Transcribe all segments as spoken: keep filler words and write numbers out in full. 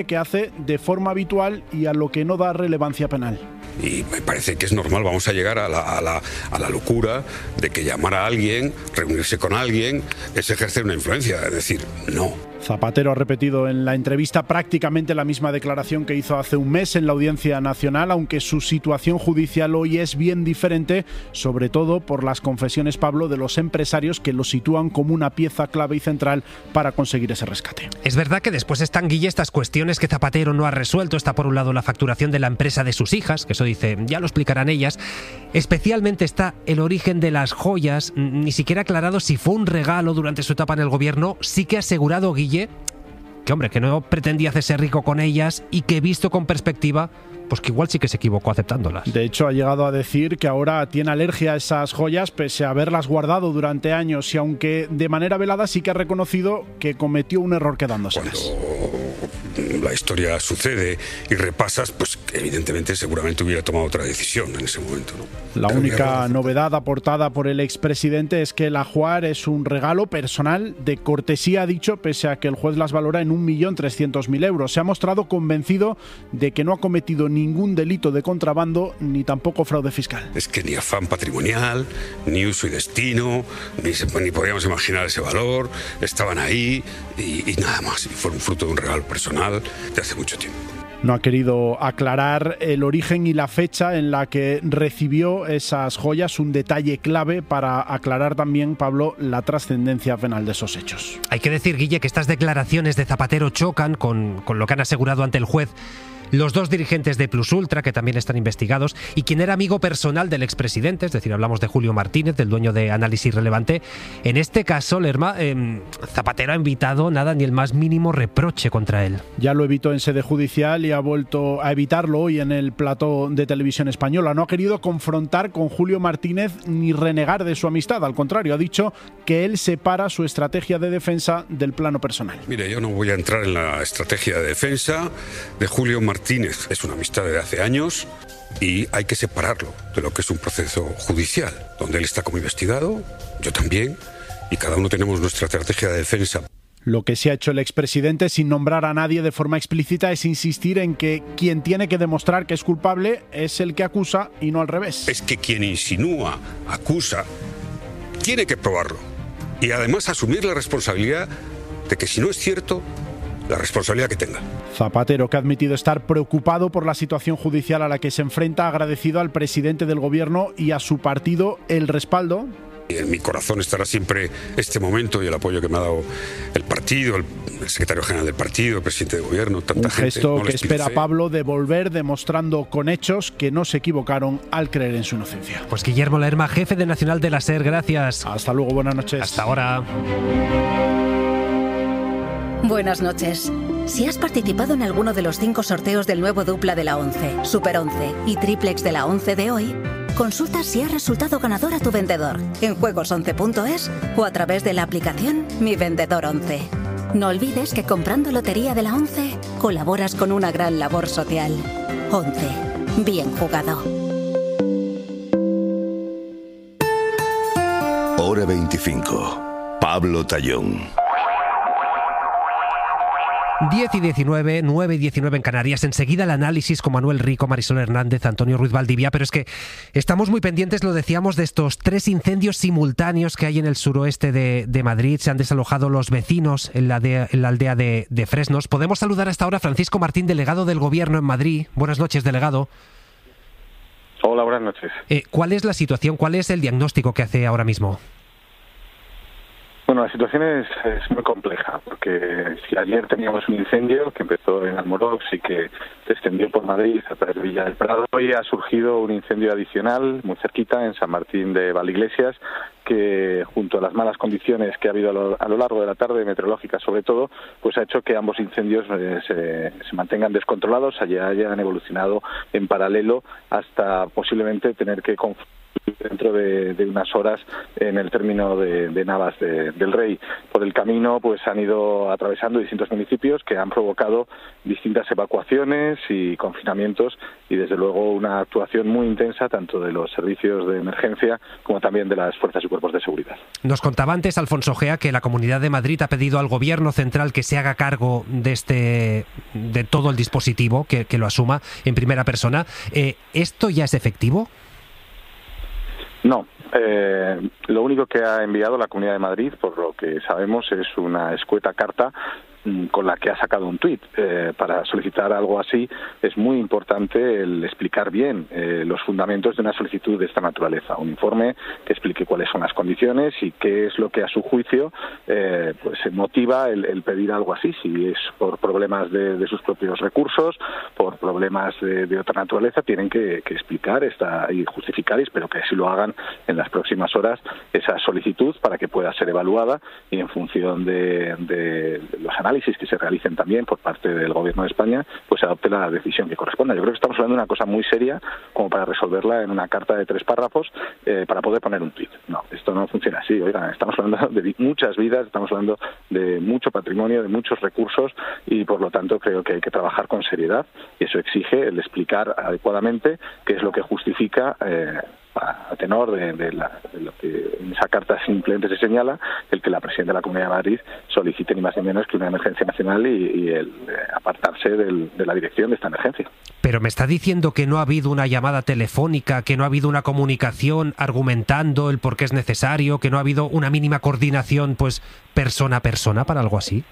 que hace de forma habitual y a lo que no da relevancia penal. Y me parece que es normal, vamos a llegar a la, a la, a la locura de que llamar a alguien, reunirse con alguien, es ejercer una influencia, es decir, no. Zapatero ha repetido en la entrevista prácticamente la misma declaración que hizo hace un mes en la Audiencia Nacional, aunque su situación judicial hoy es bien diferente, sobre todo por las confesiones, Pablo, de los empresarios que lo sitúan como una pieza clave y central para conseguir ese rescate. Es verdad que después están, Guille, estas cuestiones que Zapatero no ha resuelto. Está por un lado la facturación de la empresa de sus hijas, que eso dice, ya lo explicarán ellas. Especialmente está el origen de las joyas, ni siquiera aclarado si fue un regalo durante su etapa en el gobierno. Sí que ha asegurado, Guille, que hombre, que no pretendía hacerse rico con ellas y que visto con perspectiva, pues que igual sí que se equivocó aceptándolas. De hecho, ha llegado a decir que ahora tiene alergia a esas joyas pese a haberlas guardado durante años y aunque de manera velada sí que ha reconocido que cometió un error quedándoselas. Cuando la historia sucede y repasas, pues evidentemente seguramente hubiera tomado otra decisión en ese momento, ¿no? La Pero única novedad aportada por el expresidente es que el ajuar es un regalo personal de cortesía, ha dicho, pese a que el juez las valora en un millón trescientos mil euros. Se ha mostrado convencido de que no ha cometido ningún delito de contrabando ni tampoco fraude fiscal. Es que ni afán patrimonial, ni uso y destino, ni, se, ni podíamos imaginar ese valor, estaban ahí y, y nada más. Y fueron fruto de un regalo personal de hace mucho tiempo. No ha querido aclarar el origen y la fecha en la que recibió esas joyas, un detalle clave para aclarar también, Pablo, la trascendencia penal de esos hechos. Hay que decir, Guille, que estas declaraciones de Zapatero chocan con, con lo que han asegurado ante el juez los dos dirigentes de Plus Ultra, que también están investigados, y quien era amigo personal del expresidente, es decir, hablamos de Julio Martínez, del dueño de Análisis Relevante. En este caso, Lerma, eh, Zapatero ha evitado nada ni el más mínimo reproche contra él. Ya lo evitó en sede judicial y ha vuelto a evitarlo hoy en el plató de Televisión Española. No ha querido confrontar con Julio Martínez ni renegar de su amistad. Al contrario, ha dicho que él separa su estrategia de defensa del plano personal. Mire, yo no voy a entrar en la estrategia de defensa de Julio Martínez. Martínez es una amistad de hace años y hay que separarlo de lo que es un proceso judicial, donde él está como investigado, yo también, y cada uno tenemos nuestra estrategia de defensa. Lo que sí ha hecho el expresidente, sin nombrar a nadie de forma explícita, es insistir en que quien tiene que demostrar que es culpable es el que acusa y no al revés. Es que quien insinúa, acusa, tiene que probarlo y además asumir la responsabilidad de que si no es cierto, la responsabilidad que tenga. Zapatero, que ha admitido estar preocupado por la situación judicial a la que se enfrenta, ha agradecido al presidente del gobierno y a su partido el respaldo. En mi corazón estará siempre este momento y el apoyo que me ha dado el partido, el, el secretario general del partido, el presidente de gobierno, tanta Un gente. gesto No que les pido espera fe. Pablo devolver, demostrando con hechos que no se equivocaron al creer en su inocencia. Pues Guillermo Lerma, jefe de Nacional de la SER, gracias. Hasta luego, buenas noches. Hasta ahora. Buenas noches. Si has participado en alguno de los cinco sorteos del nuevo dupla de la once, Super once y Triplex de la once de hoy, consulta si has resultado ganador a tu vendedor en juegos once punto es o a través de la aplicación Mi Vendedor once. No olvides que comprando Lotería de la once colaboras con una gran labor social. once. Bien jugado. Hora veinticinco. Pablo Tallón. diez y diecinueve, nueve y diecinueve en Canarias. Enseguida el análisis con Manuel Rico, Marisol Hernández, Antonio Ruiz Valdivia. Pero es que estamos muy pendientes, lo decíamos, de estos tres incendios simultáneos que hay en el suroeste de, de Madrid. Se han desalojado los vecinos en la, de, en la aldea de, de Fresnos. Podemos saludar hasta ahora a Francisco Martín, delegado del Gobierno en Madrid. Buenas noches, delegado. Hola, buenas noches. Eh, ¿Cuál es la situación? ¿Cuál es el diagnóstico que hace ahora mismo? Bueno, la situación es, es muy compleja, porque si ayer teníamos un incendio que empezó en Almorox y que se extendió por Madrid a través de Villa del Prado, hoy ha surgido un incendio adicional muy cerquita, en San Martín de Valdeiglesias, que junto a las malas condiciones que ha habido a lo, a lo largo de la tarde, meteorológicas sobre todo, pues ha hecho que ambos incendios eh, se, se mantengan descontrolados, allá hayan evolucionado en paralelo hasta posiblemente tener que conf- dentro de, de unas horas en el término de, de Navas de, del Rey. Por el camino pues han ido atravesando distintos municipios que han provocado distintas evacuaciones y confinamientos y desde luego una actuación muy intensa tanto de los servicios de emergencia como también de las fuerzas y cuerpos de seguridad. Nos contaba antes Alfonso Gea que la Comunidad de Madrid ha pedido al Gobierno central que se haga cargo de este de todo el dispositivo, que, que lo asuma en primera persona. Eh, ¿Esto ya es efectivo? No. Eh, lo único que ha enviado la Comunidad de Madrid, por lo que sabemos, es una escueta carta con la que ha sacado un tuit. Eh, para solicitar algo así es muy importante el explicar bien eh, los fundamentos de una solicitud de esta naturaleza. Un informe que explique cuáles son las condiciones y qué es lo que a su juicio eh, pues motiva el, el pedir algo así. Si es por problemas de, de sus propios recursos, por problemas de, de otra naturaleza, tienen que, que explicar esta, y justificar, y espero que así lo hagan en las próximas horas, esa solicitud para que pueda ser evaluada y en función de, de los análisis que se realicen también por parte del Gobierno de España, pues se adopte la decisión que corresponda. Yo creo que estamos hablando de una cosa muy seria como para resolverla en una carta de tres párrafos eh, para poder poner un tuit. No, esto no funciona así. Oigan, estamos hablando de muchas vidas, estamos hablando de mucho patrimonio, de muchos recursos y por lo tanto creo que hay que trabajar con seriedad y eso exige el explicar adecuadamente qué es lo que justifica eh, a tenor de, de, la, de lo que en esa carta simplemente se señala, el que la Presidenta de la Comunidad de Madrid solicite ni más ni menos que una emergencia nacional y, y el eh, apartarse del, de la dirección de esta emergencia. Pero me está diciendo que no ha habido una llamada telefónica, que no ha habido una comunicación argumentando el por qué es necesario, que no ha habido una mínima coordinación pues persona a persona para algo así.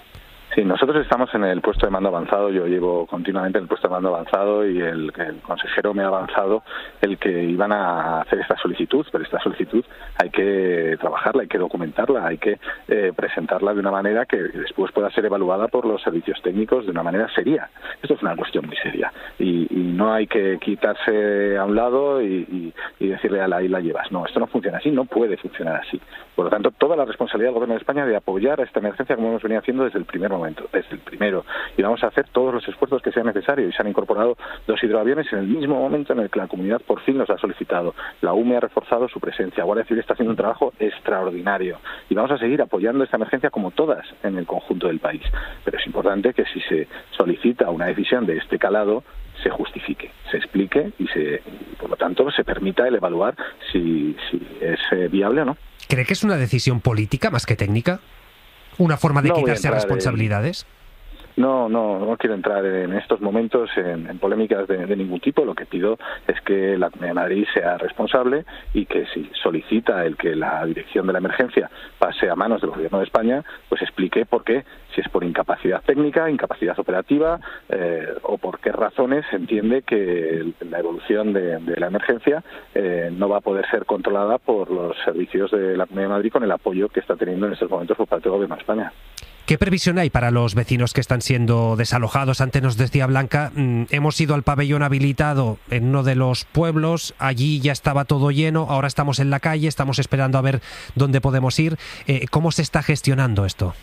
Sí, nosotros estamos en el puesto de mando avanzado, yo llevo continuamente en el puesto de mando avanzado y el, el consejero me ha avanzado el que iban a hacer esta solicitud, pero esta solicitud hay que trabajarla, hay que documentarla, hay que eh, presentarla de una manera que después pueda ser evaluada por los servicios técnicos de una manera seria. Esto es una cuestión muy seria y, y no hay que quitarse a un lado y, y, y decirle a la ahí la llevas. No, esto no funciona así, no puede funcionar así. Por lo tanto, toda la responsabilidad del Gobierno de España de apoyar a esta emergencia como hemos venido haciendo desde el primer momento, desde el primero. Y vamos a hacer todos los esfuerzos que sean necesarios. Y se han incorporado dos hidroaviones en el mismo momento en el que la comunidad por fin los ha solicitado. La U M E ha reforzado su presencia. Guardia Civil está haciendo un trabajo extraordinario. Y vamos a seguir apoyando esta emergencia como todas en el conjunto del país. Pero es importante que si se solicita una decisión de este calado, se justifique, se explique y se, por lo tanto se permita el evaluar si, si es eh, viable o no. ¿Cree que es una decisión política más que técnica? ¿Una forma de no quitarse responsabilidades? En... No, no, no quiero entrar en estos momentos en, en polémicas de, de ningún tipo. Lo que pido es que la Comunidad de Madrid sea responsable y que si solicita el que la dirección de la emergencia pase a manos del Gobierno de España, pues explique por qué, si es por incapacidad técnica, incapacidad operativa eh, o por qué razones entiende que la evolución de, de la emergencia eh, no va a poder ser controlada por los servicios de la Comunidad de Madrid con el apoyo que está teniendo en estos momentos por parte del Gobierno de España. ¿Qué previsión hay para los vecinos que están siendo desalojados? Antes nos decía Blanca, mmm, hemos ido al pabellón habilitado en uno de los pueblos, allí ya estaba todo lleno, ahora estamos en la calle, estamos esperando a ver dónde podemos ir. Eh, ¿Cómo se está gestionando esto?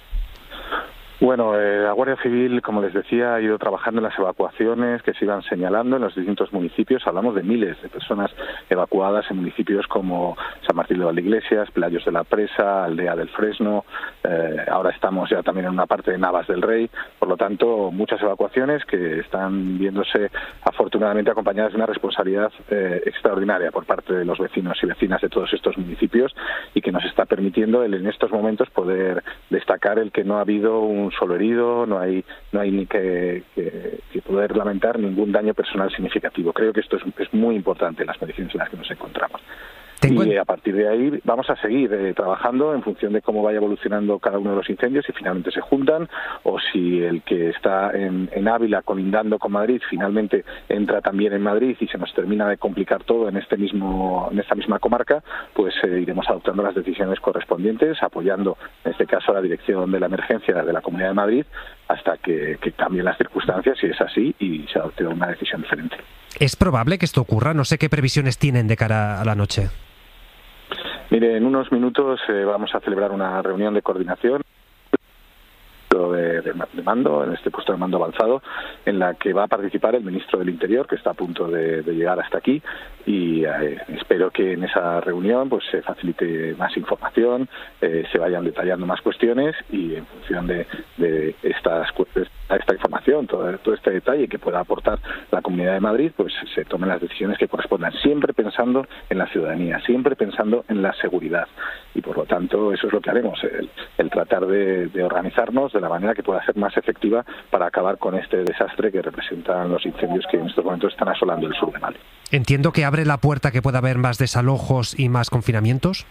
Bueno, eh, la Guardia Civil, como les decía, ha ido trabajando en las evacuaciones que se iban señalando en los distintos municipios. Hablamos de miles de personas evacuadas en municipios como San Martín de Valdeiglesias, Pelayos de la Presa, Aldea del Fresno. Eh, ahora estamos ya también en una parte de Navas del Rey. Por lo tanto, muchas evacuaciones que están viéndose afortunadamente acompañadas de una responsabilidad eh, extraordinaria por parte de los vecinos y vecinas de todos estos municipios y que nos está permitiendo el, en estos momentos poder destacar el que no ha habido un solo herido, no hay no hay ni que, que, que poder lamentar ningún daño personal significativo. Creo que esto es, es muy importante en las condiciones en las que nos encontramos. Tengo... Y a partir de ahí vamos a seguir eh, trabajando en función de cómo vaya evolucionando cada uno de los incendios, si finalmente se juntan o si el que está en, en Ávila colindando con Madrid finalmente entra también en Madrid y se nos termina de complicar todo en este mismo en esta misma comarca, pues eh, iremos adoptando las decisiones correspondientes, apoyando en este caso a la dirección de la emergencia de la Comunidad de Madrid hasta que, que cambien las circunstancias, si es así, y se adopte una decisión diferente. ¿Es probable que esto ocurra? No sé qué previsiones tienen de cara a la noche. Mire, en unos minutos eh, vamos a celebrar una reunión de coordinación De, de, de mando, en este puesto de mando avanzado, en la que va a participar el ministro del Interior, que está a punto de, de llegar hasta aquí, y eh, espero que en esa reunión pues se facilite más información, eh, se vayan detallando más cuestiones, y en función de, de estas esta información, todo, todo este detalle que pueda aportar la Comunidad de Madrid, pues se tomen las decisiones que correspondan, siempre pensando en la ciudadanía, siempre pensando en la seguridad, y por lo tanto eso es lo que haremos, el, el tratar de, de organizarnos de la manera que pueda ser más efectiva para acabar con este desastre que representan los incendios que en estos momentos están asolando el sur de Madrid. Entiendo que abre la puerta que pueda haber más desalojos y más confinamientos.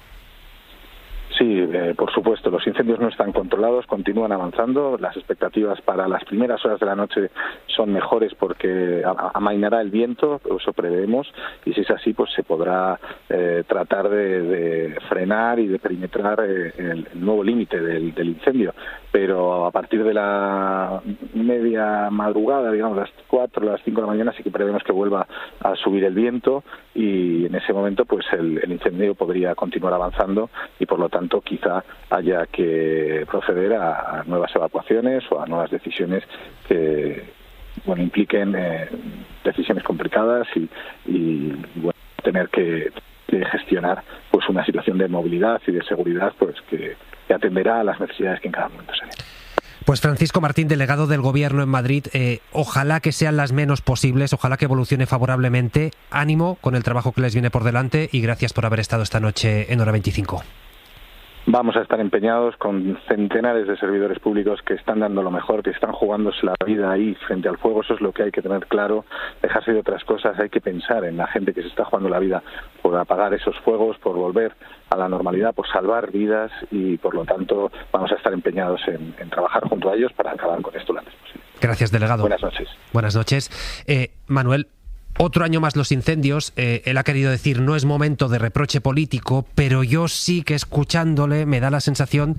Sí, eh, por supuesto, los incendios no están controlados, continúan avanzando. Las expectativas para las primeras horas de la noche son mejores porque amainará el viento, eso preveemos, y si es así, pues se podrá eh, tratar de, de frenar y de perimetrar eh, el, el nuevo límite del, del incendio. Pero a partir de la media madrugada, digamos, las cuatro, las cinco de la mañana, sí que prevemos que vuelva a subir el viento, y en ese momento pues el, el incendio podría continuar avanzando, y por lo tanto quizá haya que proceder a, a nuevas evacuaciones o a nuevas decisiones que bueno impliquen eh, decisiones complicadas y, y bueno, tener que, que gestionar pues una situación de movilidad y de seguridad pues que, que atenderá a las necesidades que en cada momento se den. Pues Francisco Martín, delegado del Gobierno en Madrid, eh, ojalá que sean las menos posibles, ojalá que evolucione favorablemente. Ánimo con el trabajo que les viene por delante, y gracias por haber estado esta noche en Hora veinticinco. Vamos a estar empeñados con centenares de servidores públicos que están dando lo mejor, que están jugándose la vida ahí frente al fuego. Eso es lo que hay que tener claro, dejarse de otras cosas. Hay que pensar en la gente que se está jugando la vida por apagar esos fuegos, por volver a la normalidad, por salvar vidas, y por lo tanto vamos a estar empeñados en, en trabajar junto a ellos para acabar con esto lo antes posible. Gracias, delegado. Buenas noches. Buenas noches. Eh, Manuel, otro año más los incendios. Eh, él ha querido decir, no es momento de reproche político, pero yo sí que escuchándole me da la sensación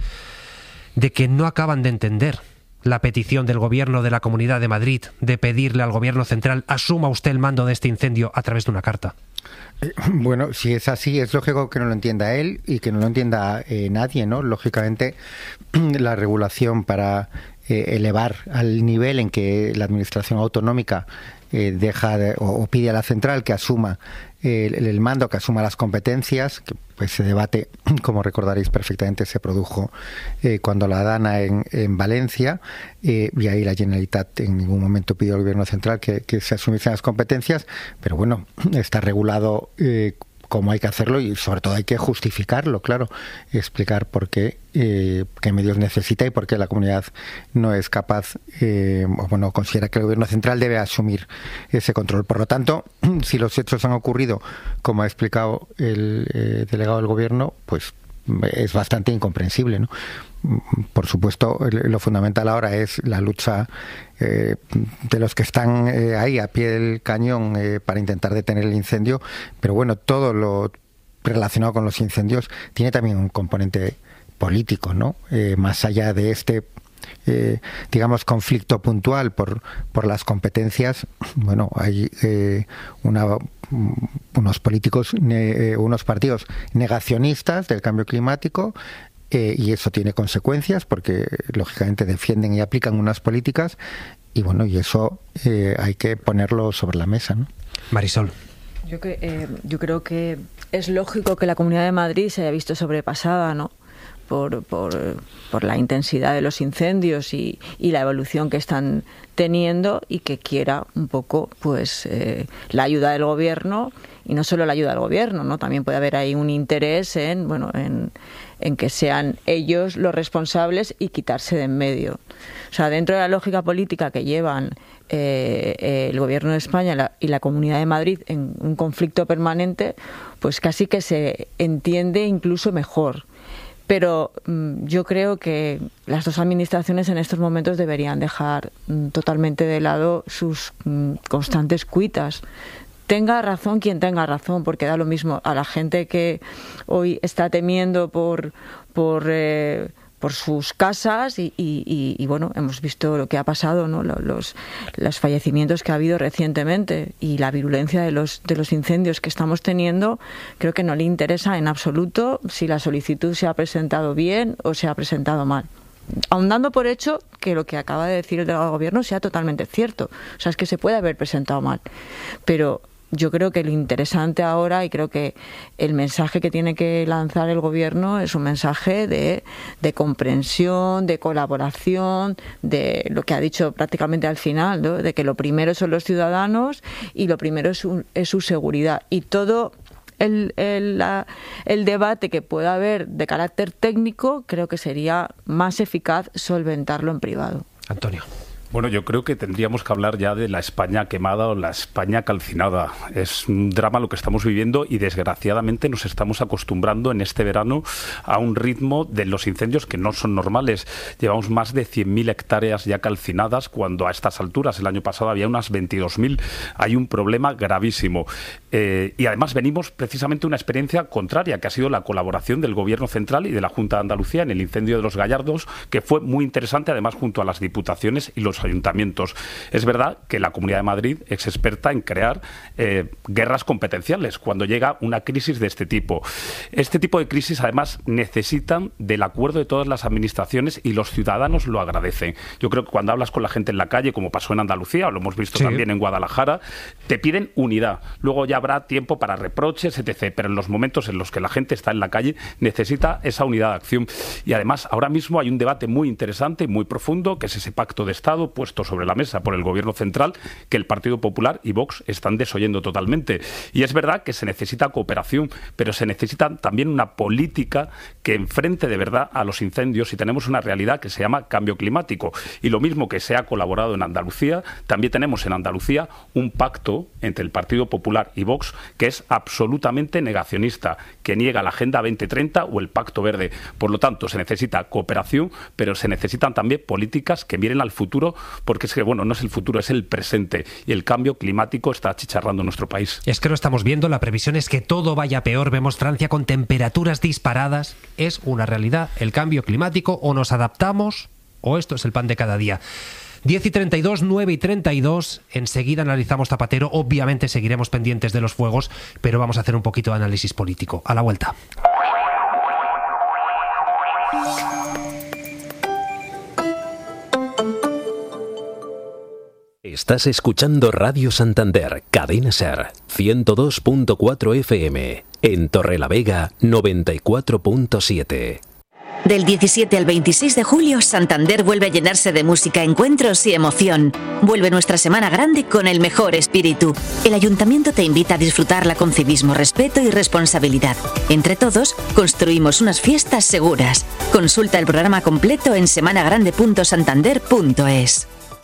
de que no acaban de entender la petición del Gobierno de la Comunidad de Madrid de pedirle al Gobierno central asuma usted el mando de este incendio a través de una carta. Bueno, si es así, es lógico que no lo entienda él y que no lo entienda eh, nadie, ¿no? Lógicamente, la regulación para eh, elevar al nivel en que la Administración autonómica eh, deja de, o, o pide a la central que asuma eh, el, el mando, que asuma las competencias, que pues ese debate, como recordaréis perfectamente, se produjo eh, cuando la Dana en, en Valencia, eh, y ahí la Generalitat en ningún momento pidió al Gobierno central que, que se asumiesen las competencias, pero bueno, está regulado eh, como hay que hacerlo, y sobre todo hay que justificarlo, claro, explicar por qué, eh, qué medios necesita y por qué la comunidad no es capaz, eh, o bueno, considera que el Gobierno central debe asumir ese control. Por lo tanto, si los hechos han ocurrido como ha explicado el eh, delegado del Gobierno, pues es bastante incomprensible, ¿no? Por supuesto, lo fundamental ahora es la lucha eh, de los que están eh, ahí a pie del cañón eh, para intentar detener el incendio, pero bueno, todo lo relacionado con los incendios tiene también un componente político, ¿no? Eh, más allá de este Eh, digamos conflicto puntual por por las competencias, bueno, hay eh, una, unos políticos, ne, eh, unos partidos negacionistas del cambio climático, eh, y eso tiene consecuencias porque lógicamente defienden y aplican unas políticas, y bueno, y eso eh, hay que ponerlo sobre la mesa, ¿no? Marisol. Yo, que, eh, yo creo que es lógico que la Comunidad de Madrid se haya visto sobrepasada, ¿no? Por, por, por la intensidad de los incendios y, y la evolución que están teniendo, y que quiera un poco pues eh, la ayuda del Gobierno, y no solo la ayuda del Gobierno, ¿no? También puede haber ahí un interés en bueno en, en que sean ellos los responsables y quitarse de en medio. O sea, dentro de la lógica política que llevan eh, eh, el Gobierno de España y la, y la Comunidad de Madrid en un conflicto permanente, pues casi que se entiende incluso mejor. Pero mmm, yo creo que las dos administraciones en estos momentos deberían dejar mmm, totalmente de lado sus mmm, constantes cuitas. Tenga razón quien tenga razón, porque da lo mismo a la gente que hoy está temiendo por por eh, por sus casas y, y, y, y bueno, hemos visto lo que ha pasado, ¿no? Los, los fallecimientos que ha habido recientemente y la virulencia de los, de los incendios que estamos teniendo. Creo que no le interesa en absoluto si la solicitud se ha presentado bien o se ha presentado mal. aun dando por hecho que lo que acaba de decir el delegado del gobierno sea totalmente cierto. O sea, es que se puede haber presentado mal. Pero yo creo que lo interesante ahora, y creo que el mensaje que tiene que lanzar el gobierno es un mensaje de, de comprensión, de colaboración, de lo que ha dicho prácticamente al final, ¿no? De que lo primero son los ciudadanos y lo primero es su, es su seguridad. Y todo el, el, la, el debate que pueda haber de carácter técnico, creo que sería más eficaz solventarlo en privado. Antonio. Bueno, yo creo que tendríamos que hablar ya de la España quemada o la España calcinada. Es un drama lo que estamos viviendo y desgraciadamente nos estamos acostumbrando en este verano a un ritmo de los incendios que no son normales. Llevamos más de cien mil hectáreas ya calcinadas cuando a estas alturas, el año pasado había unas veintidós mil. Hay un problema gravísimo. Eh, y además venimos precisamente de una experiencia contraria, que ha sido la colaboración del Gobierno Central y de la Junta de Andalucía en el incendio de los Gallardos, que fue muy interesante, además junto a las diputaciones y los ayuntamientos. Es verdad que la Comunidad de Madrid es experta en crear eh, guerras competenciales cuando llega una crisis de este tipo. Este tipo de crisis además necesitan del acuerdo de todas las administraciones y los ciudadanos lo agradecen. Yo creo que cuando hablas con la gente en la calle, como pasó en Andalucía, o lo hemos visto sí. también en Guadalajara, te piden unidad. Luego ya habrá tiempo para reproches, etcétera. Pero en los momentos en los que la gente está en la calle necesita esa unidad de acción. Y además ahora mismo hay un debate muy interesante y muy profundo, que es ese pacto de Estado puesto sobre la mesa por el Gobierno Central, que el Partido Popular y Vox están desoyendo totalmente. Y es verdad que se necesita cooperación, pero se necesita también una política que enfrente de verdad a los incendios, y tenemos una realidad que se llama cambio climático. Y lo mismo que se ha colaborado en Andalucía, también tenemos en Andalucía un pacto entre el Partido Popular y Vox que es absolutamente negacionista, que niega la Agenda veinte treinta o el Pacto Verde. Por lo tanto, se necesita cooperación, pero se necesitan también políticas que miren al futuro, porque es que, bueno, no es el futuro, es el presente, y el cambio climático está achicharrando nuestro país. Es que lo estamos viendo, la previsión es que todo vaya peor, vemos Francia con temperaturas disparadas, es una realidad, el cambio climático, o nos adaptamos o esto es el pan de cada día. diez y treinta y dos, nueve y treinta y dos, enseguida analizamos Zapatero, obviamente seguiremos pendientes de los fuegos, pero vamos a hacer un poquito de análisis político. A la vuelta. Estás escuchando Radio Santander, Cadena Ser, ciento dos punto cuatro F M, en Torrelavega, noventa y cuatro punto siete. Del diecisiete al veintiséis de julio, Santander vuelve a llenarse de música, encuentros y emoción. Vuelve nuestra semana grande con el mejor espíritu. El Ayuntamiento te invita a disfrutarla con civismo, respeto y responsabilidad. Entre todos, construimos unas fiestas seguras. Consulta el programa completo en semana grande punto santander punto es.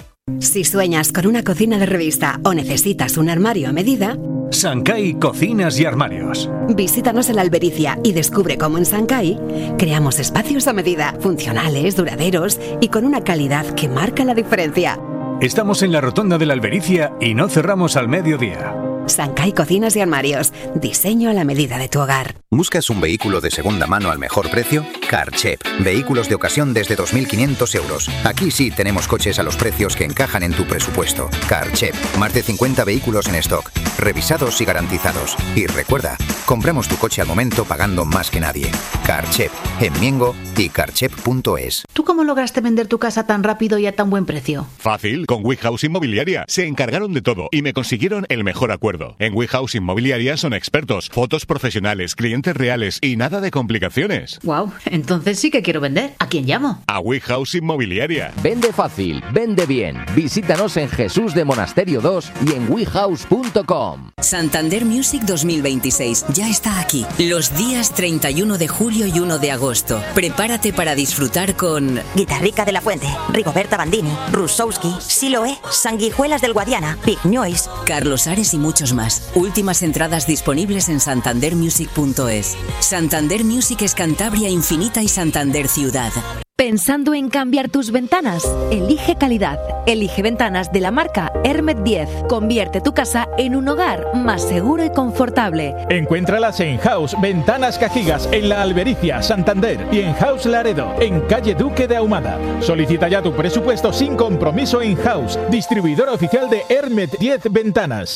Si sueñas con una cocina de revista o necesitas un armario a medida, Sancay Cocinas y Armarios. Visítanos en la Albericia y descubre cómo en Sancay creamos espacios a medida, funcionales, duraderos y con una calidad que marca la diferencia. Estamos en la Rotonda de la Albericia y no cerramos al mediodía. Sancay Cocinas y Armarios. Diseño a la medida de tu hogar. ¿Buscas un vehículo de segunda mano al mejor precio? Carchep. Vehículos de ocasión desde dos mil quinientos euros. Aquí sí tenemos coches a los precios que encajan en tu presupuesto. Carchep. Más de cincuenta vehículos en stock. Revisados y garantizados. Y recuerda, compramos tu coche al momento pagando más que nadie. Carchep. En Miengo y carchep punto es. ¿Tú cómo lograste vender tu casa tan rápido y a tan buen precio? Fácil, con WeHouse Inmobiliaria. Se encargaron de todo y me consiguieron el mejor acuerdo. En WeHouse Inmobiliaria son expertos, fotos profesionales, clientes reales y nada de complicaciones. Wow, entonces sí que quiero vender. ¿A quién llamo? A WeHouse Inmobiliaria. Vende fácil, vende bien. Visítanos en Jesús de Monasterio dos y en wehouse punto com. Santander Music dos mil veintiséis ya está aquí. Los días treinta y uno de julio y uno de agosto. Prepárate para disfrutar con Guitarrica de la Fuente, Rigoberta Bandini, Rusowski, Siloé, Sanguijuelas del Guadiana, Big Noise, Carlos Ares y muchos más. Últimas entradas disponibles en santander music punto es. Santander Music es Cantabria Infinita y Santander Ciudad. ¿Pensando en cambiar tus ventanas? Elige calidad. Elige ventanas de la marca Hermet diez. Convierte tu casa en un hogar más seguro y confortable. Encuéntralas en House Ventanas Cajigas en La Albericia, Santander, y en House Laredo, en calle Duque de Ahumada. Solicita ya tu presupuesto sin compromiso en House, distribuidor oficial de Hermet diez Ventanas.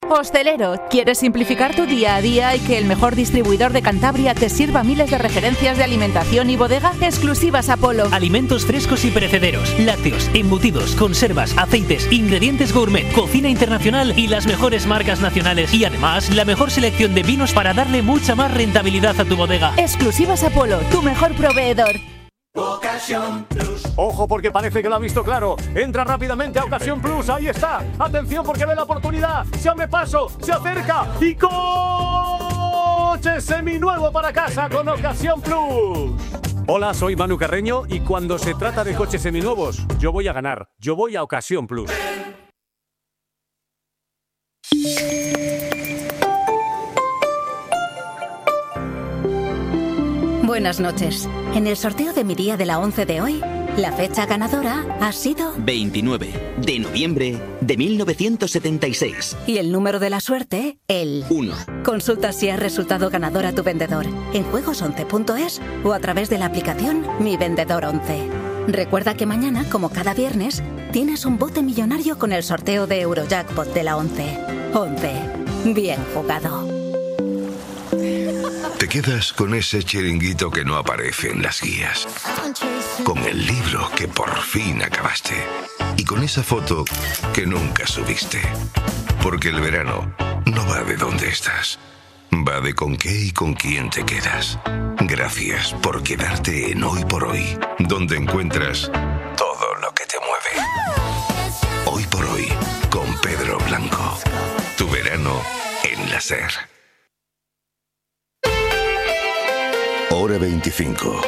Hostelero, ¿quieres simplificar tu día a día y que el mejor distribuidor de Cantabria te sirva miles de referencias de alimentación y bodega? Exclusivas Apolo. Alimentos frescos y perecederos, lácteos, embutidos, conservas, aceites, ingredientes gourmet, cocina internacional y las mejores marcas nacionales. Y además, la mejor selección de vinos para darle mucha más rentabilidad a tu bodega. Exclusivas Apolo, tu mejor proveedor. Ocasión Plus. Ojo, porque parece que lo ha visto claro. Entra rápidamente a Ocasión Plus. Ahí está. Atención, porque ve la oportunidad. Se abre paso, se acerca y coche seminuevo para casa con Ocasión Plus. Hola, soy Manu Carreño y cuando se trata de coches seminuevos, yo voy a ganar. Yo voy a Ocasión Plus. Buenas noches. En el sorteo de mi día de la once de hoy, la fecha ganadora ha sido veintinueve de noviembre de mil novecientos setenta y seis. Y el número de la suerte, el uno. Consulta si has resultado ganador a tu vendedor en juegos once punto es o a través de la aplicación Mi Vendedor once. Recuerda que mañana, como cada viernes, tienes un bote millonario con el sorteo de Eurojackpot de la once. once. Bien jugado. Te quedas con ese chiringuito que no aparece en las guías, con el libro que por fin acabaste y con esa foto que nunca subiste. Porque el verano no va de dónde estás, va de con qué y con quién te quedas. Gracias por quedarte en Hoy por Hoy, donde encuentras todo lo que te mueve. Hoy por Hoy, con Pedro Blanco. Tu verano en la SER. Hora veinticinco.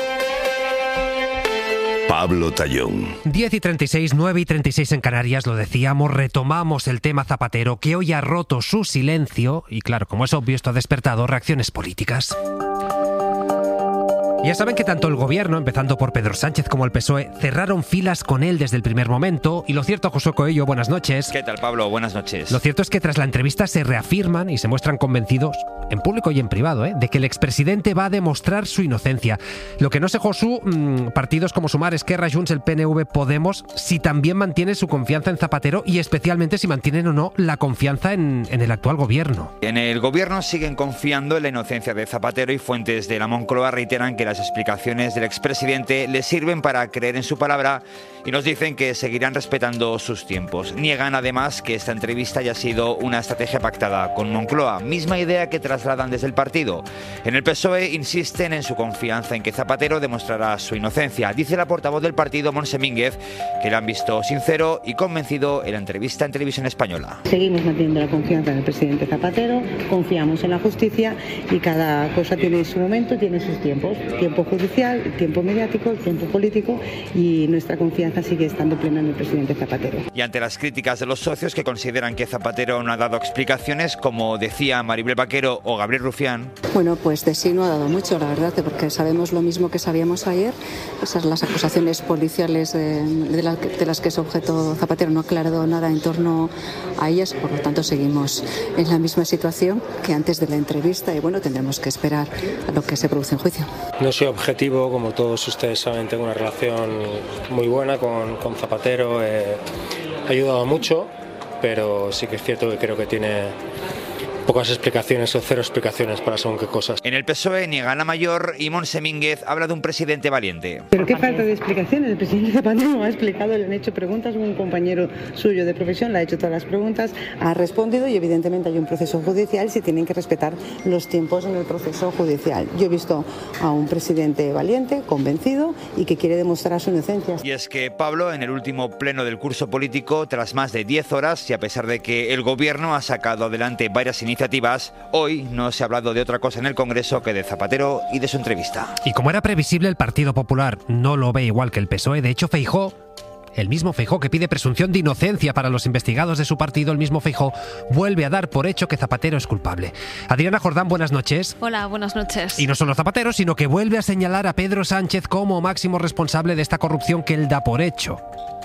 Pablo Tallón. diez y treinta y seis, nueve y treinta y seis en Canarias, lo decíamos, retomamos el tema Zapatero, que hoy ha roto su silencio y claro, como es obvio, esto ha despertado reacciones políticas. Ya saben que tanto el gobierno, empezando por Pedro Sánchez, como el P S O E, cerraron filas con él desde el primer momento. Y lo cierto, Josué Coello, buenas noches. ¿Qué tal, Pablo? Buenas noches. Lo cierto es que tras la entrevista se reafirman y se muestran convencidos, en público y en privado, ¿eh? de que el expresidente va a demostrar su inocencia. Lo que no sé, Josu, mmm, partidos como Sumar, Esquerra, Junts, el P N V, Podemos, si también mantienen su confianza en Zapatero y especialmente si mantienen o no la confianza en, en el actual gobierno. En el gobierno siguen confiando en la inocencia de Zapatero y fuentes de la Moncloa reiteran que las explicaciones del expresidente les sirven para creer en su palabra y nos dicen que seguirán respetando sus tiempos. Niegan además que esta entrevista haya sido una estrategia pactada con Moncloa, misma idea que trasladan desde el partido. En el P S O E insisten en su confianza en que Zapatero demostrará su inocencia. Dice la portavoz del partido, Montse Mínguez, que le han visto sincero y convencido en la entrevista en Televisión Española. Seguimos manteniendo la confianza en el presidente Zapatero, confiamos en la justicia y cada cosa tiene su momento, tiene sus tiempos. Tiempo judicial, tiempo mediático, tiempo político y nuestra confianza sigue estando plena en el presidente Zapatero. Y ante las críticas de los socios que consideran que Zapatero no ha dado explicaciones, como decía Maribel Vaquero o Gabriel Rufián. Bueno, pues de sí no ha dado mucho, la verdad, porque sabemos lo mismo que sabíamos ayer. Esas las acusaciones policiales de, de, la, de las que es objeto Zapatero no ha aclarado nada en torno a ellas, por lo tanto seguimos en la misma situación que antes de la entrevista y bueno, tendremos que esperar a lo que se produce en juicio. No soy objetivo, como todos ustedes saben, tengo una relación muy buena con, con Zapatero, eh, ha ayudado mucho, pero sí que es cierto que creo que tiene pocas explicaciones o cero explicaciones para según qué cosas. En el P S O E niegan la mayor y Montse Mínguez habla de un presidente valiente. Pero qué falta de explicaciones, el presidente Zapatero ha explicado, le han hecho preguntas, un compañero suyo de profesión le ha hecho todas las preguntas, ha respondido y evidentemente hay un proceso judicial y se tienen que respetar los tiempos en el proceso judicial. Yo he visto a un presidente valiente, convencido y que quiere demostrar su inocencia. Y es que Pablo, en el último pleno del curso político, tras más de diez horas y a pesar de que el gobierno ha sacado adelante varias iniciativas, hoy no se ha hablado de otra cosa en el Congreso que de Zapatero y de su entrevista. Y como era previsible, el Partido Popular no lo ve igual que el P S O E. De hecho, Feijóo, el mismo Feijóo que pide presunción de inocencia para los investigados de su partido, el mismo Feijóo vuelve a dar por hecho que Zapatero es culpable. Adriana Jordán, buenas noches. Hola, buenas noches. Y no solo Zapatero, sino que vuelve a señalar a Pedro Sánchez como máximo responsable de esta corrupción que él da por hecho.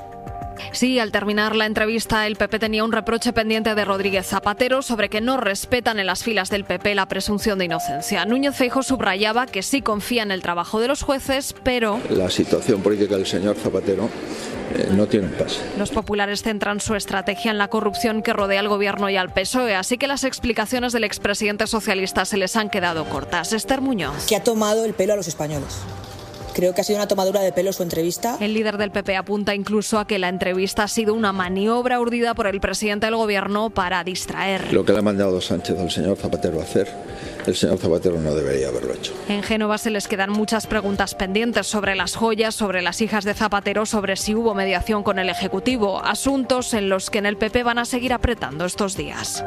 Sí, al terminar la entrevista, el P P tenía un reproche pendiente de Rodríguez Zapatero sobre que no respetan en las filas del P P la presunción de inocencia. Núñez Feijóo subrayaba que sí confía en el trabajo de los jueces, pero... La situación política del señor Zapatero eh, no tiene un pase. Los populares centran su estrategia en la corrupción que rodea al gobierno y al P S O E, así que las explicaciones del expresidente socialista se les han quedado cortas. Esther Muñoz. Que ha tomado el pelo a los españoles. Creo que ha sido una tomadura de pelo su entrevista. El líder del P P apunta incluso a que la entrevista ha sido una maniobra urdida por el presidente del gobierno para distraer. Lo que le ha mandado Sánchez al señor Zapatero a hacer, el señor Zapatero no debería haberlo hecho. En Génova se les quedan muchas preguntas pendientes sobre las joyas, sobre las hijas de Zapatero, sobre si hubo mediación con el Ejecutivo, asuntos en los que en el P P van a seguir apretando estos días.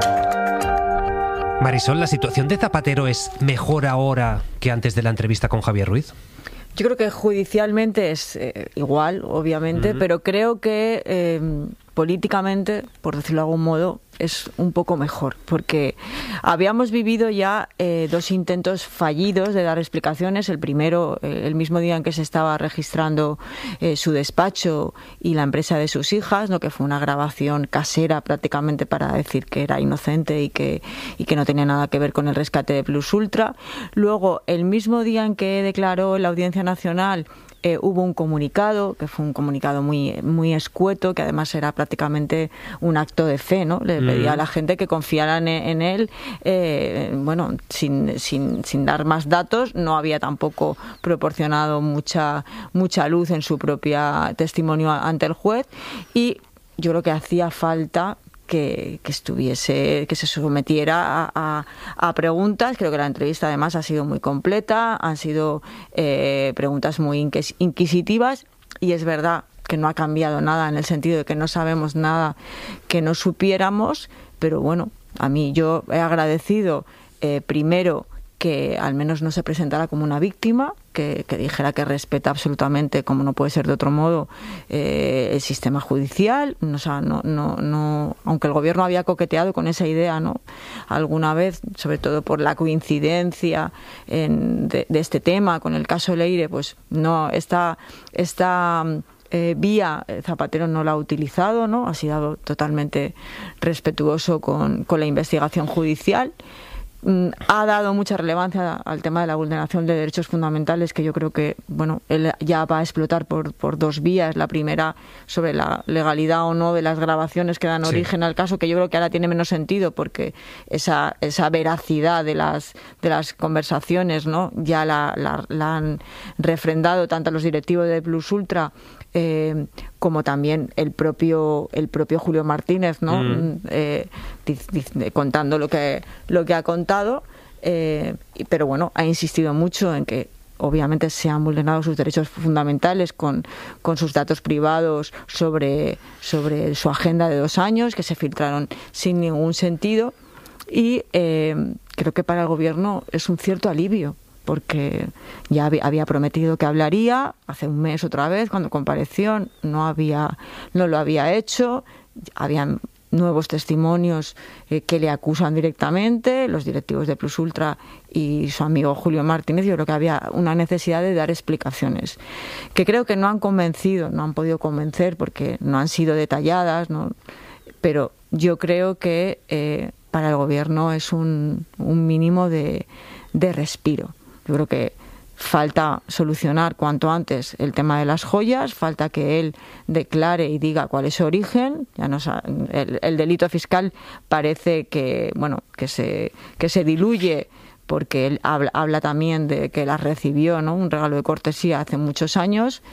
Marisol, ¿la situación de Zapatero es mejor ahora que antes de la entrevista con Javier Ruiz? Yo creo que judicialmente es eh, igual, obviamente, uh-huh. pero creo que eh, políticamente, por decirlo de algún modo, es un poco mejor, porque habíamos vivido ya eh, dos intentos fallidos de dar explicaciones. El primero, eh, el mismo día en que se estaba registrando eh, su despacho y la empresa de sus hijas, ¿no? Que fue una grabación casera prácticamente para decir que era inocente y que, y que no tenía nada que ver con el rescate de Plus Ultra. Luego, el mismo día en que declaró en la Audiencia Nacional, Eh, hubo un comunicado, que fue un comunicado muy muy escueto, que además era prácticamente un acto de fe, ¿no? Le pedía mm. a la gente que confiaran en, en él, eh, bueno, sin, sin, sin dar más datos. No había tampoco proporcionado mucha, mucha luz en su propio testimonio ante el juez, y yo creo que hacía falta Que, que estuviese, que se sometiera a, a, a preguntas. Creo que la entrevista además ha sido muy completa, han sido eh, preguntas muy inquisitivas, y es verdad que no ha cambiado nada en el sentido de que no sabemos nada que no supiéramos, pero bueno, a mí yo he agradecido eh, primero que al menos no se presentara como una víctima, que, que dijera que respeta absolutamente, como no puede ser de otro modo, eh, el sistema judicial. O sea, no, no, no, aunque el gobierno había coqueteado con esa idea, ¿no?, alguna vez, sobre todo por la coincidencia en, de, de este tema con el caso Leire, pues no, esta, esta eh, vía Zapatero no la ha utilizado, ¿no? Ha sido totalmente respetuoso con, con la investigación judicial. Ha dado mucha relevancia al tema de la vulneración de derechos fundamentales, que yo creo que, bueno, él ya va a explotar por, por dos vías. La primera, sobre la legalidad o no de las grabaciones que dan origen sí. al caso, que yo creo que ahora tiene menos sentido, porque esa, esa veracidad de las, de las conversaciones, ¿no?, ya la, la, la han refrendado tanto los directivos de Plus Ultra Eh, como también el propio el propio Julio Martínez, ¿no? Mm. Eh, diz, diz, contando lo que lo que ha contado, eh, pero bueno, ha insistido mucho en que obviamente se han vulnerado sus derechos fundamentales con, con sus datos privados sobre, sobre su agenda de dos años, que se filtraron sin ningún sentido, y eh, creo que para el gobierno es un cierto alivio, porque ya había prometido que hablaría hace un mes otra vez cuando compareció, no había no lo había hecho. Habían nuevos testimonios eh, que le acusan directamente, los directivos de Plus Ultra y su amigo Julio Martínez. Yo creo que había una necesidad de dar explicaciones, que creo que no han convencido, no han podido convencer porque no han sido detalladas, ¿no? Pero yo creo que eh, para el gobierno es un, un mínimo de, de respiro. Yo creo que falta solucionar cuanto antes el tema de las joyas, falta que él declare y diga cuál es su origen. Ya no, el, el delito fiscal parece que, bueno, que se, que se diluye, porque él habla, habla también de que las recibió, ¿no?, un regalo de cortesía hace muchos años.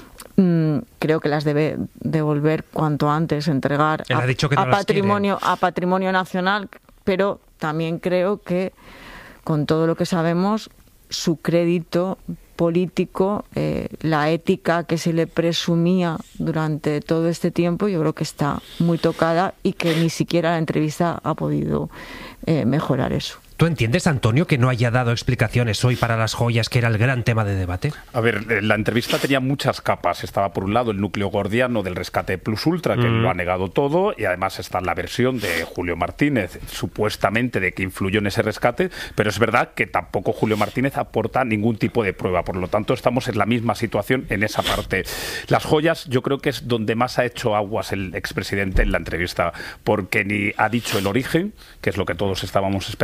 Mm, creo que las debe devolver cuanto antes, entregar a, no a patrimonio a patrimonio nacional, pero también creo que, con todo lo que sabemos, su crédito político, eh, la ética que se le presumía durante todo este tiempo, yo creo que está muy tocada, y que ni siquiera la entrevista ha podido eh, mejorar eso. ¿Tú entiendes, Antonio, que no haya dado explicaciones hoy para las joyas, que era el gran tema de debate? A ver, la entrevista tenía muchas capas. Estaba, por un lado, el núcleo gordiano del rescate Plus Ultra, que mm. lo ha negado todo, y además está la versión de Julio Martínez, supuestamente de que influyó en ese rescate, pero es verdad que tampoco Julio Martínez aporta ningún tipo de prueba. Por lo tanto, estamos en la misma situación en esa parte. Las joyas, yo creo que es donde más ha hecho aguas el expresidente en la entrevista, porque ni ha dicho el origen, que es lo que todos estábamos esperando, ni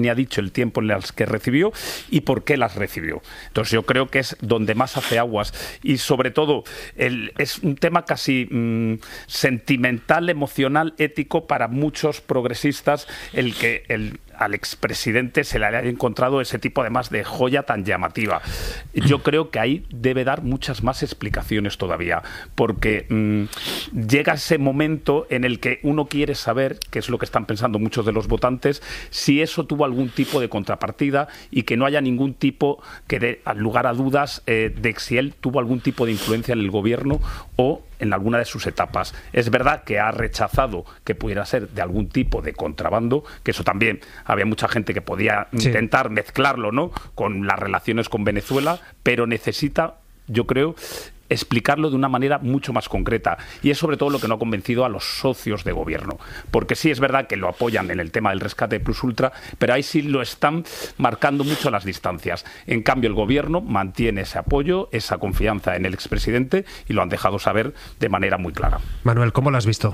ha dicho el tiempo en las que recibió y por qué las recibió. Entonces yo creo que es donde más hace aguas y sobre todo el, es un tema casi mmm, sentimental, emocional, ético para muchos progresistas el que el al expresidente se le haya encontrado ese tipo además de joya tan llamativa. Yo creo que ahí debe dar muchas más explicaciones todavía, porque mmm, llega ese momento en el que uno quiere saber, que es lo que están pensando muchos de los votantes, si eso tuvo algún tipo de contrapartida y que no haya ningún tipo que dé lugar a dudas eh, de si él tuvo algún tipo de influencia en el gobierno o en alguna de sus etapas. Es verdad que ha rechazado que pudiera ser de algún tipo de contrabando, que eso también había mucha gente que podía sí. intentar mezclarlo, ¿no?, con las relaciones con Venezuela, pero necesita, yo creo, explicarlo de una manera mucho más concreta. Y es sobre todo lo que no ha convencido a los socios de gobierno. Porque sí es verdad que lo apoyan en el tema del rescate plus ultra, pero ahí sí lo están marcando mucho las distancias. En cambio, el gobierno mantiene ese apoyo, esa confianza en el expresidente y lo han dejado saber de manera muy clara. Manuel, ¿cómo lo has visto?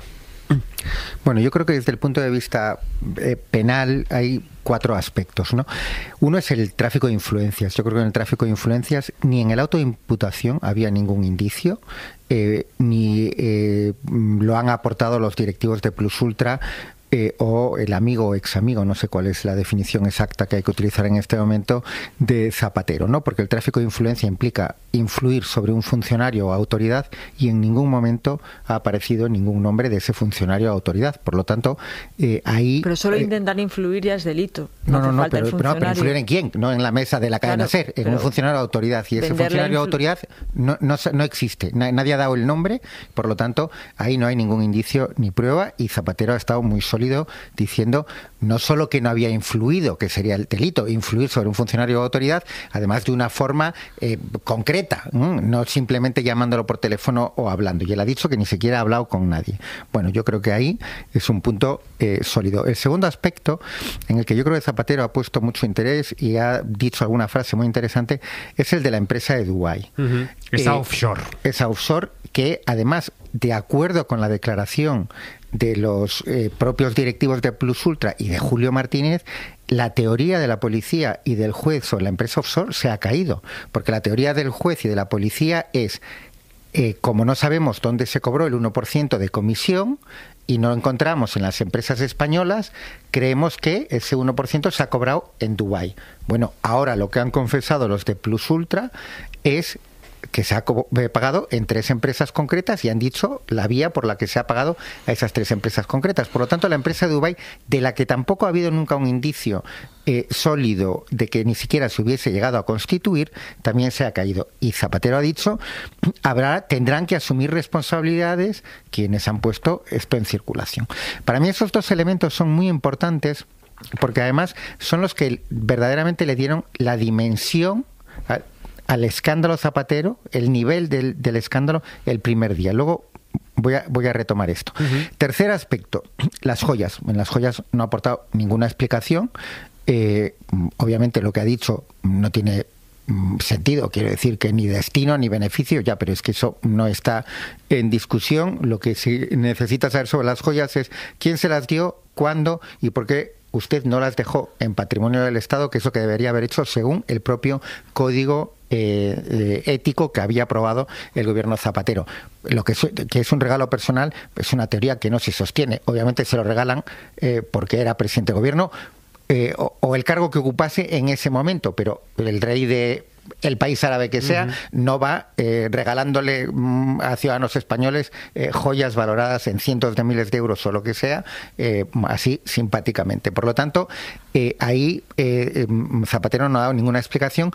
Bueno, yo creo que desde el punto de vista eh, penal hay cuatro aspectos, ¿no? Uno es el tráfico de influencias. Yo creo que en el tráfico de influencias ni en el auto de imputación había ningún indicio, eh, ni eh, lo han aportado los directivos de Plus Ultra eh, o el amigo o ex amigo, no sé cuál es la definición exacta que hay que utilizar en este momento, de Zapatero, ¿no? Porque el tráfico de influencia implica influir sobre un funcionario o autoridad y en ningún momento ha aparecido ningún nombre de ese funcionario o autoridad. Por lo tanto, eh, ahí... Pero solo eh, intentar influir ya es delito. No, no, no, falta pero, pero, pero influir en quién, no en la mesa de la cadena claro, SER, en un funcionario de autoridad. Y ese funcionario de autoridad no, no, no existe, nadie ha dado el nombre, por lo tanto, ahí no hay ningún indicio ni prueba y Zapatero ha estado muy sólido diciendo no solo que no había influido, que sería el delito, influir sobre un funcionario de autoridad, además de una forma eh, concreta, ¿eh? No simplemente llamándolo por teléfono o hablando. Y él ha dicho que ni siquiera ha hablado con nadie. Bueno, yo creo que ahí es un punto eh, sólido. El segundo aspecto, en el que yo creo que Zapatero ha puesto mucho interés y ha dicho alguna frase muy interesante, es el de la empresa de Dubái. Uh-huh. Esa eh, offshore. Esa offshore que, además, de acuerdo con la declaración de los eh, propios directivos de Plus Ultra y de Julio Martínez, la teoría de la policía y del juez sobre la empresa offshore se ha caído, porque la teoría del juez y de la policía es, eh, como no sabemos dónde se cobró el uno por ciento de comisión y no lo encontramos en las empresas españolas, creemos que ese uno por ciento se ha cobrado en Dubái. Bueno, ahora lo que han confesado los de Plus Ultra es que se ha pagado en tres empresas concretas y han dicho la vía por la que se ha pagado a esas tres empresas concretas. Por lo tanto, la empresa de Dubái, de la que tampoco ha habido nunca un indicio eh, sólido de que ni siquiera se hubiese llegado a constituir, también se ha caído. Y Zapatero ha dicho, habrá, tendrán que asumir responsabilidades quienes han puesto esto en circulación. Para mí esos dos elementos son muy importantes porque además son los que verdaderamente le dieron la dimensión a, al escándalo Zapatero, el nivel del, del escándalo el primer día. Luego voy a, voy a retomar esto. Uh-huh. Tercer aspecto, las joyas. En las joyas no ha aportado ninguna explicación. Eh, obviamente lo que ha dicho no tiene sentido, quiero decir que ni destino ni beneficio, ya, pero es que eso no está en discusión. Lo que sí necesita saber sobre las joyas es quién se las dio, cuándo y por qué usted no las dejó en patrimonio del Estado, que es lo que debería haber hecho según el propio código eh, eh, ético que había aprobado el gobierno Zapatero. Lo que es, que es un regalo personal es una teoría que no se sostiene. Obviamente se lo regalan eh, porque era presidente de gobierno eh, o, o el cargo que ocupase en ese momento, pero el rey de el país árabe que sea, uh-huh. no va eh, regalándole mm, a ciudadanos españoles eh, joyas valoradas en cientos de miles de euros o lo que sea, eh, así simpáticamente. Por lo tanto, eh, ahí eh, Zapatero no ha dado ninguna explicación.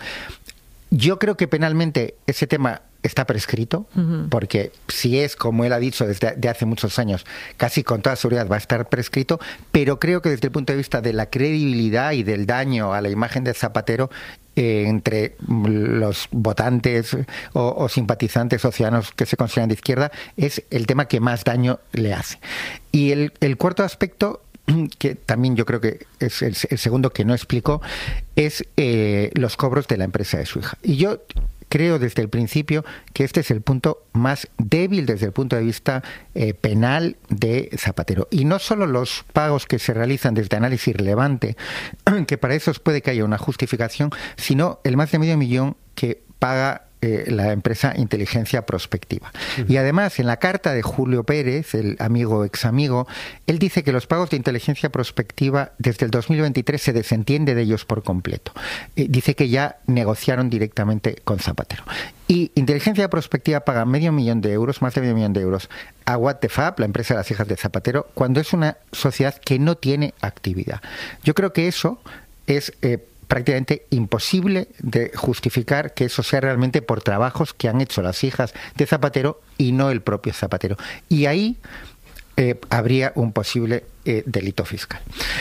Yo creo que penalmente ese tema está prescrito, uh-huh. porque si es, como él ha dicho desde de hace muchos años, casi con toda seguridad va a estar prescrito, pero creo que desde el punto de vista de la credibilidad y del daño a la imagen de Zapatero, Eh, entre los votantes o, o simpatizantes o ciudadanos que se consideran de izquierda, es el tema que más daño le hace. Y el, el cuarto aspecto, que también yo creo que es el, el segundo que no explicó, es eh, los cobros de la empresa de su hija. Y yo creo desde el principio que este es el punto más débil desde el punto de vista eh, penal de Zapatero. Y no solo los pagos que se realizan desde análisis relevante, que para eso puede que haya una justificación, sino el más de medio millón que paga eh, la empresa Inteligencia Prospectiva. Sí. Y además, en la carta de Julio Pérez, el amigo ex amigo, él dice que los pagos de Inteligencia Prospectiva desde el dos mil veintitrés se desentiende de ellos por completo. Eh, dice que ya negociaron directamente con Zapatero. Y Inteligencia Prospectiva paga medio millón de euros, más de medio millón de euros, a What the Fab, la empresa de las hijas de Zapatero, cuando es una sociedad que no tiene actividad. Yo creo que eso es eh, prácticamente imposible de justificar que eso sea realmente por trabajos que han hecho las hijas de Zapatero y no el propio Zapatero. Y ahí eh, habría un posible eh, delito fiscal.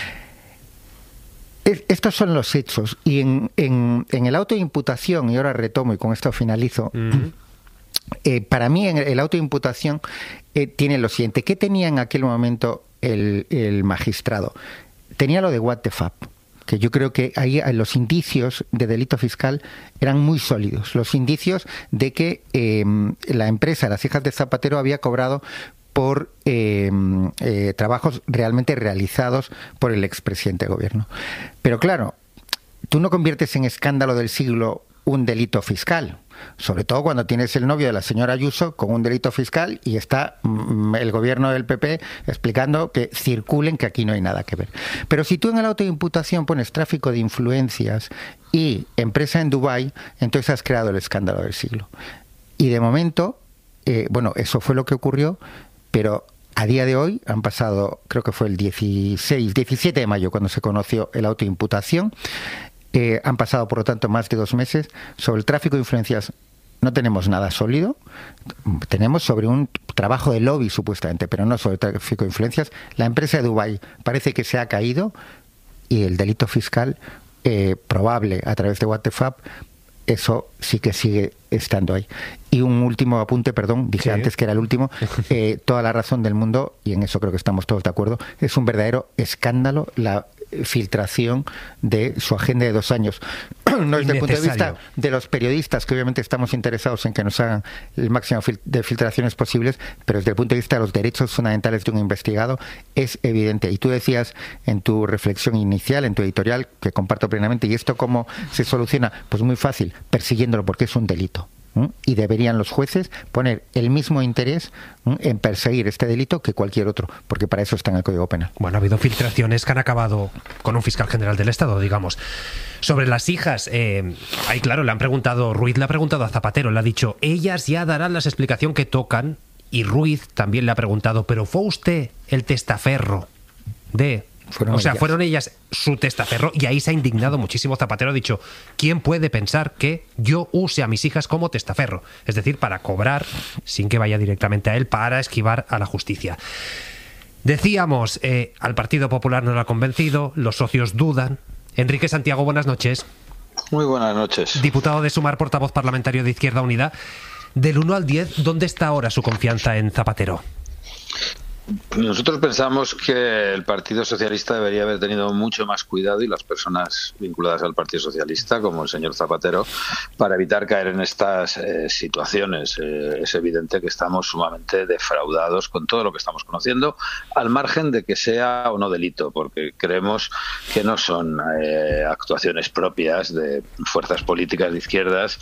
Es, estos son los hechos. Y en, en, en el auto de imputación, y ahora retomo y con esto finalizo, uh-huh. eh, para mí en el auto de imputación eh, tiene lo siguiente. ¿Qué tenía en aquel momento el, el magistrado? Tenía lo de What the Fab, que yo creo que ahí los indicios de delito fiscal eran muy sólidos. Los indicios de que eh, la empresa, las hijas de Zapatero, había cobrado por eh, eh, trabajos realmente realizados por el expresidente de gobierno. Pero claro, tú no conviertes en escándalo del siglo un delito fiscal, sobre todo cuando tienes el novio de la señora Ayuso con un delito fiscal y está mm, el gobierno del P P explicando que circulen, que aquí no hay nada que ver. Pero si tú en el auto de imputación pones tráfico de influencias y empresa en Dubái, entonces has creado el escándalo del siglo. Y de momento, eh, bueno, eso fue lo que ocurrió, pero a día de hoy han pasado, creo que fue el dieciséis, diecisiete de mayo cuando se conoció el auto de imputación. Eh, han pasado, por lo tanto, más de dos meses. Sobre el tráfico de influencias no tenemos nada sólido. Tenemos sobre un trabajo de lobby, supuestamente, pero no sobre el tráfico de influencias. La empresa de Dubái parece que se ha caído y el delito fiscal eh, probable a través de What the Fab, eso sí que sigue estando ahí. Y un último apunte, perdón, dije sí. antes que era el último, eh, toda la razón del mundo, y en eso creo que estamos todos de acuerdo, es un verdadero escándalo la filtración de su agenda de dos años. No desde el punto de vista de los periodistas, que obviamente estamos interesados en que nos hagan el máximo de filtraciones posibles, pero desde el punto de vista de los derechos fundamentales de un investigado es evidente. Y tú decías en tu reflexión inicial, en tu editorial, que comparto plenamente, ¿y esto cómo se soluciona? Pues muy fácil, persiguiéndolo, porque es un delito. ¿Mm? Y deberían los jueces poner el mismo interés ¿mm? en perseguir este delito que cualquier otro, porque para eso está en el Código Penal. Bueno, ha habido filtraciones que han acabado con un fiscal general del Estado, digamos. Sobre las hijas, eh, ahí claro, le han preguntado, Ruiz le ha preguntado a Zapatero, le ha dicho, ellas ya darán las explicaciones que tocan, y Ruiz también le ha preguntado, ¿pero fue usted el testaferro de...? Fueron o sea, ellas. fueron ellas su testaferro, y ahí se ha indignado muchísimo. Zapatero ha dicho, ¿quién puede pensar que yo use a mis hijas como testaferro? Es decir, para cobrar sin que vaya directamente a él, para esquivar a la justicia. Decíamos, eh, al Partido Popular no lo ha convencido, los socios dudan. Enrique Santiago, buenas noches. Muy buenas noches. Diputado de Sumar, portavoz parlamentario de Izquierda Unida. Del uno al diez, ¿dónde está ahora su confianza en Zapatero? Nosotros pensamos que el Partido Socialista debería haber tenido mucho más cuidado, y las personas vinculadas al Partido Socialista, como el señor Zapatero, para evitar caer en estas eh, situaciones. Eh, es evidente que estamos sumamente defraudados con todo lo que estamos conociendo, al margen de que sea o no delito, porque creemos que no son eh, actuaciones propias de fuerzas políticas de izquierdas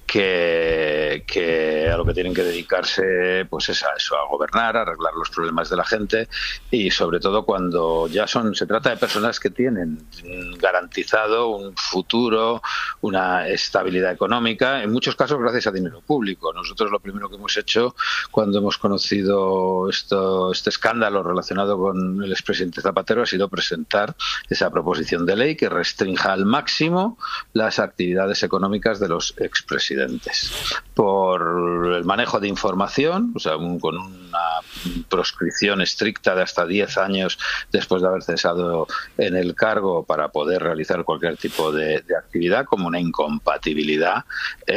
que, que a lo que tienen que dedicarse pues es a eso, a gobernar, a arreglar los problemas de la gente, y sobre todo cuando ya son se trata de personas que tienen garantizado un futuro, una estabilidad económica, en muchos casos gracias a dinero público. Nosotros lo primero que hemos hecho cuando hemos conocido esto, este escándalo relacionado con el expresidente Zapatero ha sido presentar esa proposición de ley que restrinja al máximo las actividades económicas de los expresidentes por el manejo de información, o sea, un, con un una proscripción estricta de hasta diez años después de haber cesado en el cargo para poder realizar cualquier tipo de, de actividad, como una incompatibilidad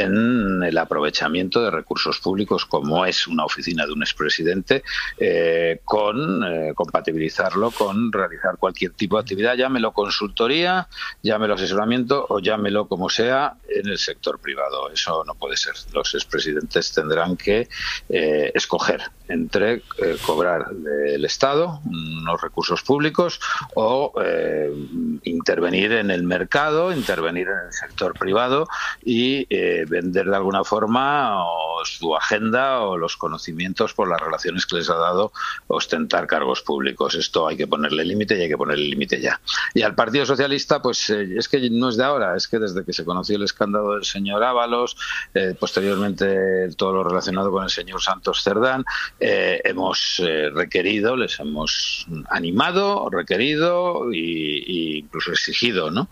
en el aprovechamiento de recursos públicos, como es una oficina de un expresidente, eh, con eh, compatibilizarlo con realizar cualquier tipo de actividad, llámelo consultoría, llámelo asesoramiento o llámelo como sea, en el sector privado. Eso no puede ser. Los expresidentes tendrán que eh, escoger entre eh, cobrar del Estado unos recursos públicos o eh, intervenir en el mercado, intervenir en el sector privado y eh, vender de alguna forma o su agenda o los conocimientos por las relaciones que les ha dado ostentar cargos públicos. Esto hay que ponerle límite y hay que ponerle límite ya. Y al Partido Socialista, pues eh, es que no es de ahora, es que desde que se conoció el escándalo del señor Ábalos, eh, posteriormente todo lo relacionado con el señor Santos Cerdán, eh, hemos eh, requerido, les hemos animado, requerido y, y incluso exigido, ¿no?,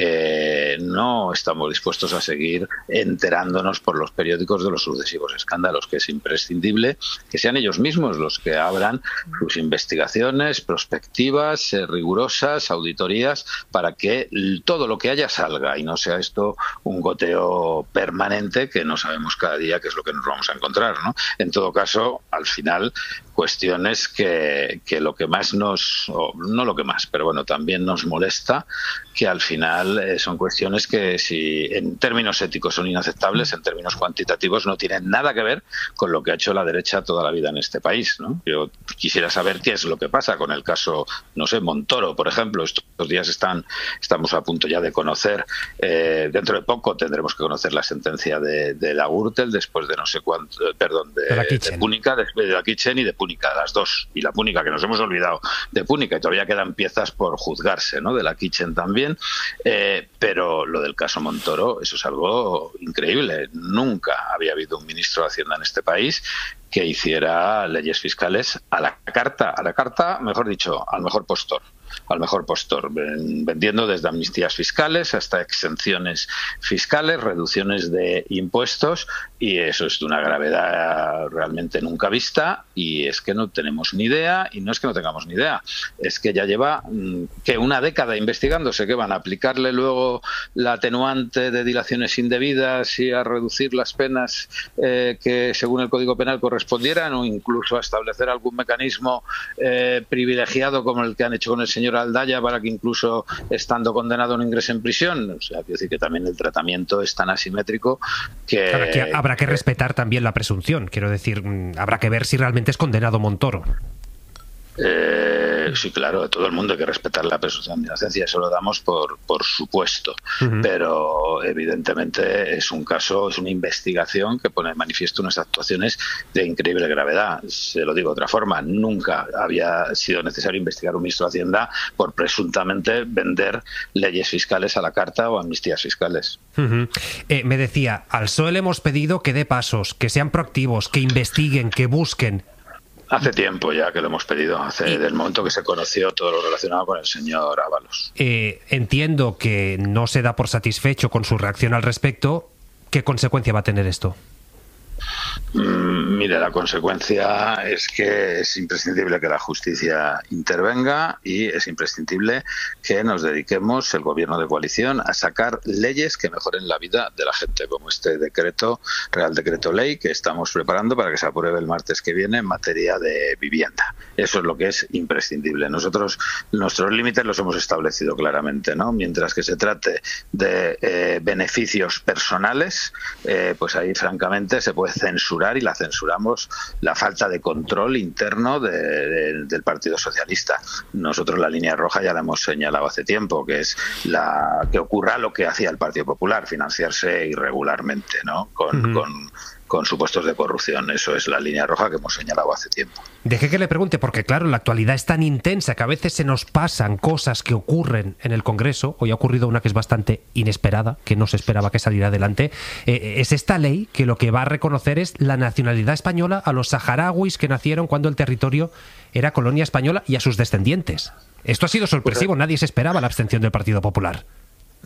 que no estamos dispuestos a seguir enterándonos por los periódicos de los sucesivos escándalos, que es imprescindible que sean ellos mismos los que abran sus investigaciones, prospectivas, eh, rigurosas, auditorías, para que todo lo que haya salga y no sea esto un goteo permanente que no sabemos cada día qué es lo que nos vamos a encontrar, ¿no? En todo caso, al final, cuestiones que, que lo que más nos, o no lo que más, pero bueno, también nos molesta, que al final eh, son cuestiones que si en términos éticos son inaceptables, en términos cuantitativos no tienen nada que ver con lo que ha hecho la derecha toda la vida en este país, ¿no? Yo quisiera saber qué es lo que pasa con el caso, no sé, Montoro, por ejemplo. Estos días están, estamos a punto ya de conocer, eh, dentro de poco tendremos que conocer la sentencia de, de la Gürtel, después de no sé cuánto, perdón, de, de, de Púnica, de, de la Kitchen y de Púnica, las dos, y la Púnica, que nos hemos olvidado de Púnica, y todavía quedan piezas por juzgarse, ¿no?, de la Kitchen también, eh, pero lo del caso Montoro, eso es algo increíble. Nunca había habido un ministro de Hacienda en este país que hiciera leyes fiscales a la carta, a la carta, mejor dicho, al mejor postor. al mejor postor, vendiendo desde amnistías fiscales hasta exenciones fiscales, reducciones de impuestos, y eso es de una gravedad realmente nunca vista, y es que no tenemos ni idea, y no es que no tengamos ni idea, es que ya lleva que una década investigándose, que van a aplicarle luego la atenuante de dilaciones indebidas y a reducir las penas eh, que según el Código Penal correspondieran, o incluso a establecer algún mecanismo eh, privilegiado como el que han hecho con el señor Aldaya para que incluso estando condenado no ingrese en prisión. O sea, quiero decir que también el tratamiento es tan asimétrico que... Claro, aquí habrá que respetar también la presunción. Quiero decir, habrá que ver si realmente es condenado Montoro. Eh, sí, claro, todo el mundo hay que respetar la presunción de inocencia, eso lo damos por, por supuesto, uh-huh. Pero evidentemente es un caso, es una investigación que pone de manifiesto unas actuaciones de increíble gravedad. Se lo digo de otra forma, nunca había sido necesario investigar un ministro de Hacienda por presuntamente vender leyes fiscales a la carta o amnistías fiscales. Uh-huh. Eh, me decía, al P S O E le hemos pedido que dé pasos, que sean proactivos, que investiguen, que busquen. Hace tiempo ya que lo hemos pedido, hace y, del momento que se conoció todo lo relacionado con el señor Ábalos. Eh, entiendo que no se da por satisfecho con su reacción al respecto. ¿Qué consecuencia va a tener esto? Mm, mire, la consecuencia es que es imprescindible que la justicia intervenga y es imprescindible que nos dediquemos, el gobierno de coalición, a sacar leyes que mejoren la vida de la gente, como este decreto, Real Decreto Ley, que estamos preparando para que se apruebe el martes que viene en materia de vivienda. Eso es lo que es imprescindible. Nosotros nuestros límites los hemos establecido claramente, ¿no? Mientras que se trate de eh, beneficios personales, eh, pues ahí francamente se puede censurar, y la censuramos, la falta de control interno de, de, del Partido Socialista. Nosotros la línea roja ya la hemos señalado hace tiempo, que es la que ocurra lo que hacía el Partido Popular, financiarse irregularmente, ¿no? Con, uh-huh. con con supuestos de corrupción. Eso es la línea roja que hemos señalado hace tiempo. Deje que le pregunte, porque claro, la actualidad es tan intensa que a veces se nos pasan cosas que ocurren en el Congreso. Hoy ha ocurrido una que es bastante inesperada, que no se esperaba que saliera adelante. Eh, es esta ley que lo que va a reconocer es la nacionalidad española a los saharauis que nacieron cuando el territorio era colonia española y a sus descendientes. Esto ha sido sorpresivo, nadie se esperaba la abstención del Partido Popular.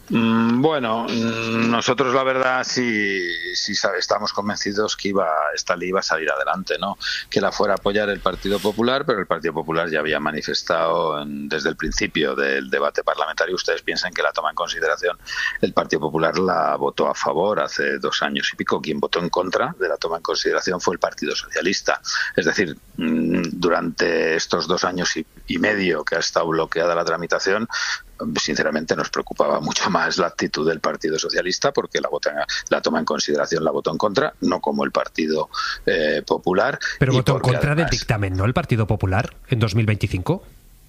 Bueno, nosotros la verdad sí, sí estamos convencidos que iba esta ley iba a salir adelante, ¿no? Que la fuera a apoyar el Partido Popular, pero el Partido Popular ya había manifestado en, desde el principio del debate parlamentario. Ustedes piensan que la toma en consideración, el Partido Popular la votó a favor hace dos años y pico. Quien votó en contra de la toma en consideración fue el Partido Socialista. Es decir, durante estos dos años y, y medio que ha estado bloqueada la tramitación, sinceramente nos preocupaba mucho más la actitud del Partido Socialista, porque la, vota, la toma en consideración la votó en contra, no como el Partido eh, Popular. Pero votó en contra además, del dictamen, ¿no? El Partido Popular en dos mil veinticinco.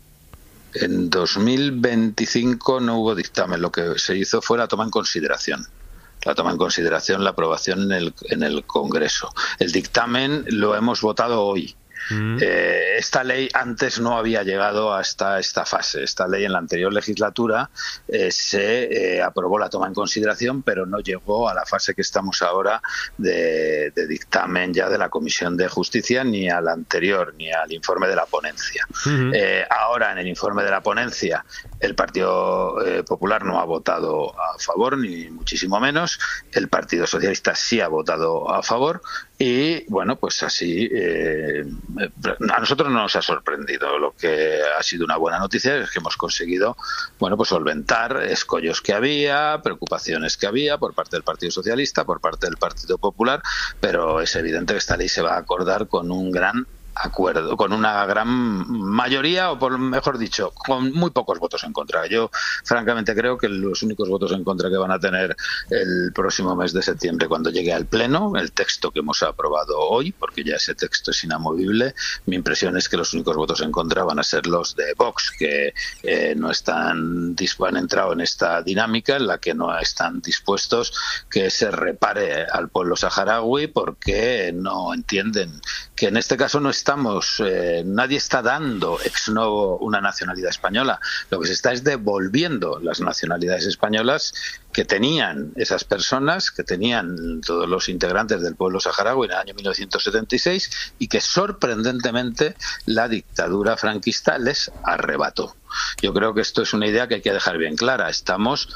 En dos mil veinticinco no hubo dictamen, lo que se hizo fue la toma en consideración. La toma en consideración, la aprobación en el, en el Congreso. El dictamen lo hemos votado hoy. Mm. Eh, esta ley antes no había llegado hasta esta fase. Esta ley en la anterior legislatura eh, se eh, aprobó la toma en consideración, pero no llegó a la fase que estamos ahora de, de dictamen ya de la Comisión de Justicia, ni al anterior, ni al informe de la ponencia. Mm-hmm. Eh, ahora, en el informe de la ponencia, el Partido eh, Popular no ha votado a favor, ni muchísimo menos. El Partido Socialista sí ha votado a favor. Y bueno, pues así eh, a nosotros no nos ha sorprendido. Lo que ha sido una buena noticia es que hemos conseguido, bueno, pues solventar escollos que había, preocupaciones que había por parte del Partido Socialista, por parte del Partido Popular, pero es evidente que esta ley se va a acordar con un gran acuerdo, con una gran mayoría, o por mejor dicho, con muy pocos votos en contra. Yo francamente creo que los únicos votos en contra que van a tener el próximo mes de septiembre, cuando llegue al Pleno, el texto que hemos aprobado hoy, porque ya ese texto es inamovible, mi impresión es que los únicos votos en contra van a ser los de Vox, que eh, no están han entrado en esta dinámica en la que no están dispuestos que se repare al pueblo saharaui, porque no entienden que en este caso no estamos, eh, nadie está dando ex novo una nacionalidad española. Lo que se está es devolviendo las nacionalidades españolas que tenían esas personas, que tenían todos los integrantes del pueblo saharaui en el año mil novecientos setenta y seis, y que sorprendentemente la dictadura franquista les arrebató. Yo creo que esto es una idea que hay que dejar bien clara. Estamos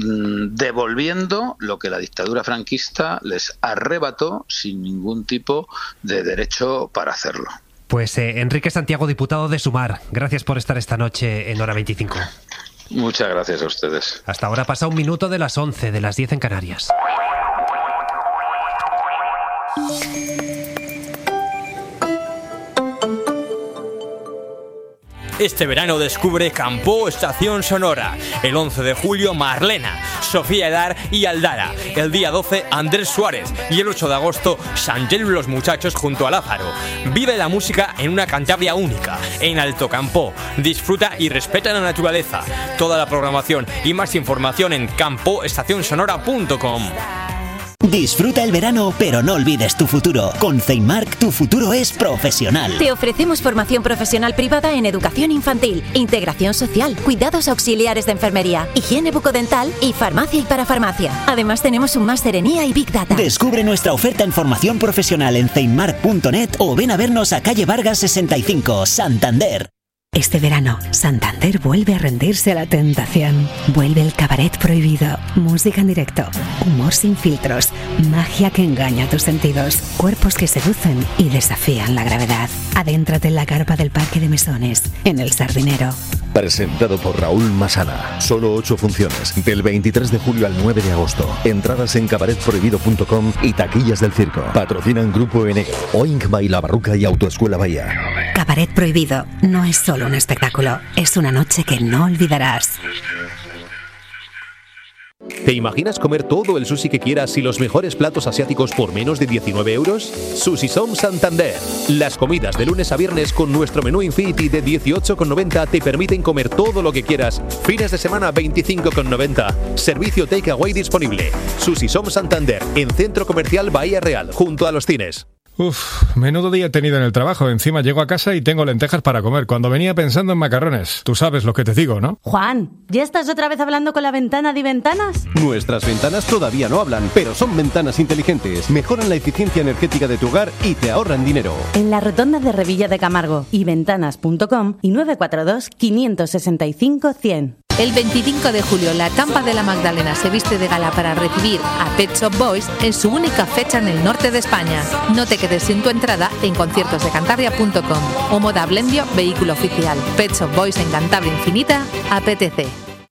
devolviendo lo que la dictadura franquista les arrebató sin ningún tipo de derecho para hacerlo. Pues eh, Enrique Santiago, diputado de Sumar, gracias por estar esta noche en Hora veinticinco. Muchas gracias a ustedes. Hasta ahora pasa un minuto de las once, de las diez en Canarias. Este verano descubre Campo Estación Sonora. El once de julio, Marlena, Sofía Edar y Aldara. El día doce, Andrés Suárez. Y el ocho de agosto, Sangel Los Muchachos junto a Lázaro. Vive la música en una Cantabria única, en Alto Campo. Disfruta y respeta la naturaleza. Toda la programación y más información en campo estación sonora punto com. Disfruta el verano, pero no olvides tu futuro. Con Ceinmark, tu futuro es profesional. Te ofrecemos formación profesional privada en educación infantil, integración social, cuidados auxiliares de enfermería, higiene bucodental y farmacia y parafarmacia. Además, tenemos un máster en I A y Big Data. Descubre nuestra oferta en formación profesional en ceinmark punto net o ven a vernos a calle Vargas sesenta y cinco, Santander. Este verano, Santander vuelve a rendirse a la tentación. Vuelve el cabaret prohibido, música en directo, humor sin filtros, magia que engaña tus sentidos, cuerpos que seducen y desafían la gravedad. Adéntrate en la carpa del Parque de Mesones, en El Sardinero. Presentado por Raúl Masana. Solo ocho funciones, del veintitrés de julio al nueve de agosto. Entradas en cabaret prohibido punto com y taquillas del circo. Patrocinan Grupo Enegro, Oink by La Barruca y Autoescuela Bahía. Cabaret prohibido no es solo un espectáculo, es una noche que no olvidarás. ¿Te imaginas comer todo el sushi que quieras y los mejores platos asiáticos por menos de diecinueve euros? Sushi Som Santander. Las comidas de lunes a viernes con nuestro menú Infinity de dieciocho con noventa te permiten comer todo lo que quieras. Fines de semana veinticinco con noventa. Servicio takeaway disponible. Sushi Som Santander, en Centro Comercial Bahía Real, junto a los cines. Uf, menudo día he tenido en el trabajo. Encima llego a casa y tengo lentejas para comer, cuando venía pensando en macarrones. Tú sabes lo que te digo, ¿no? Juan, ¿ya estás otra vez hablando con la ventana de Ventanas? Nuestras ventanas todavía no hablan, pero son ventanas inteligentes. Mejoran la eficiencia energética de tu hogar y te ahorran dinero. En la rotonda de Revilla de Camargo y ventanas punto com y nueve cuatro dos, cinco seis cinco, cien. El veinticinco de julio, la Campa de la Magdalena se viste de gala para recibir a Pet Shop Boys en su única fecha en el norte de España. No te quedes sin tu entrada en conciertos de cantabria punto com o Moda Blendio, vehículo oficial. Pet Shop Boys en Cantabria Infinita, apetece.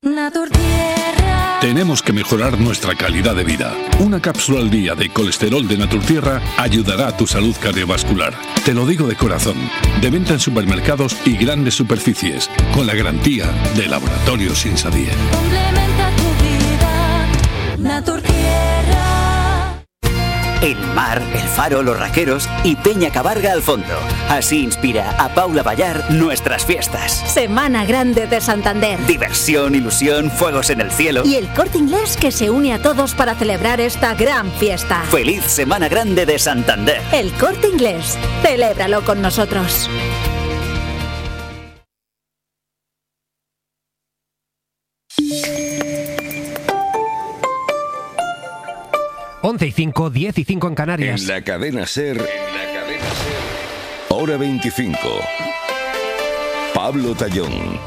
Tenemos que mejorar nuestra calidad de vida. Una cápsula al día de colesterol de Naturtierra ayudará a tu salud cardiovascular. Te lo digo de corazón. De venta en supermercados y grandes superficies, con la garantía de Laboratorios Insadie. Complementa tu vida, Naturtierra. El mar, el faro, los raqueros y Peña Cabarga al fondo. Así inspira a Paula Ballar nuestras fiestas. Semana Grande de Santander. Diversión, ilusión, fuegos en el cielo. Y el Corte Inglés que se une a todos para celebrar esta gran fiesta. Feliz Semana Grande de Santander. El Corte Inglés. Celébralo con nosotros. once y cinco, diez y cinco en Canarias. En la cadena SER, en la cadena SER, hora veinticinco. Pablo Tallón.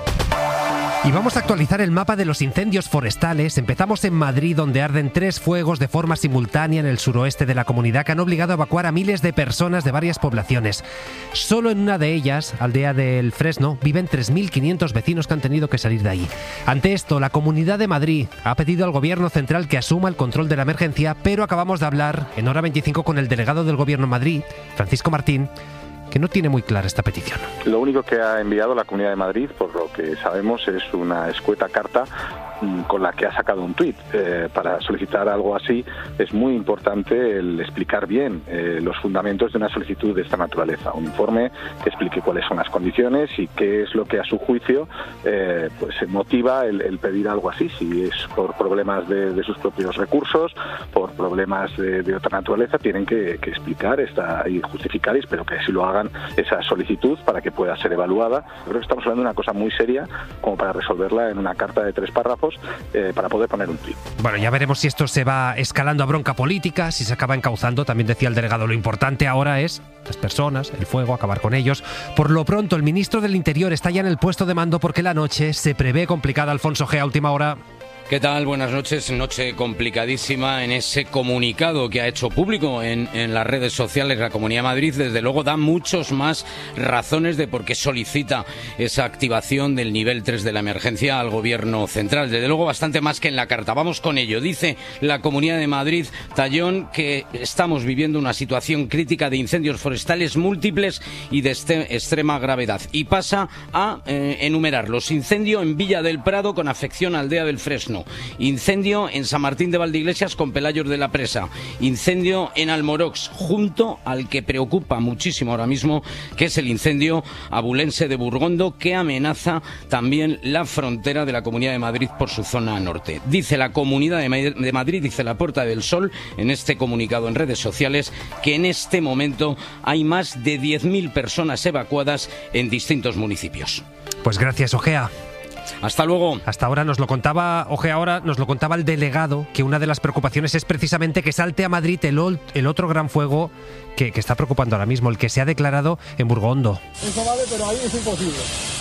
Y vamos a actualizar el mapa de los incendios forestales. Empezamos en Madrid, donde arden tres fuegos de forma simultánea en el suroeste de la comunidad que han obligado a evacuar a miles de personas de varias poblaciones. Solo en una de ellas, Aldea del Fresno, viven tres mil quinientos vecinos que han tenido que salir de ahí. Ante esto, la Comunidad de Madrid ha pedido al Gobierno central que asuma el control de la emergencia, pero acabamos de hablar en hora veinticinco con el delegado del Gobierno en Madrid, Francisco Martín, que no tiene muy clara esta petición. Lo único que ha enviado la Comunidad de Madrid, por lo que sabemos, es una escueta carta con la que ha sacado un tuit. Eh, para solicitar algo así es muy importante el explicar bien eh, los fundamentos de una solicitud de esta naturaleza. Un informe que explique cuáles son las condiciones y qué es lo que a su juicio eh, pues motiva el, el pedir algo así. Si es por problemas de, de sus propios recursos, por problemas de, de otra naturaleza, tienen que, que explicar esta, y justificar, y espero que así lo hagan, esa solicitud para que pueda ser evaluada. Yo creo que estamos hablando de una cosa muy seria como para resolverla en una carta de tres párrafos eh, para poder poner un tuit. Bueno, ya veremos si esto se va escalando a bronca política, si se acaba encauzando. También decía el delegado, lo importante ahora es las personas, el fuego, acabar con ellos. Por lo pronto, el ministro del Interior está ya en el puesto de mando porque la noche se prevé complicada. Alfonso G, a última hora. ¿Qué tal? Buenas noches. Noche complicadísima. En ese comunicado que ha hecho público en, en las redes sociales la Comunidad de Madrid, desde luego da muchos más razones de por qué solicita esa activación del nivel tres de la emergencia al Gobierno central. Desde luego bastante más que en la carta. Vamos con ello. Dice la Comunidad de Madrid, Tallón, que estamos viviendo una situación crítica de incendios forestales múltiples y de este, extrema gravedad. Y pasa a eh, enumerarlos. Incendio en Villa del Prado con afección a Aldea del Fresno. Incendio en San Martín de Valdeiglesias con Pelayos de la Presa. Incendio en Almorox, junto al que preocupa muchísimo ahora mismo, que es el incendio abulense de Burgondo, que amenaza también la frontera de la Comunidad de Madrid por su zona norte. Dice la Comunidad de Madrid, dice la Puerta del Sol, en este comunicado en redes sociales, que en este momento hay más de diez mil personas evacuadas en distintos municipios. Pues gracias, Ojea. Hasta luego. Hasta ahora nos lo contaba, oje, ahora nos lo contaba el delegado, que una de las preocupaciones es precisamente que salte a Madrid el, el otro gran fuego que, que está preocupando ahora mismo, el que se ha declarado en Burgondo. Eso vale, pero ahí es imposible.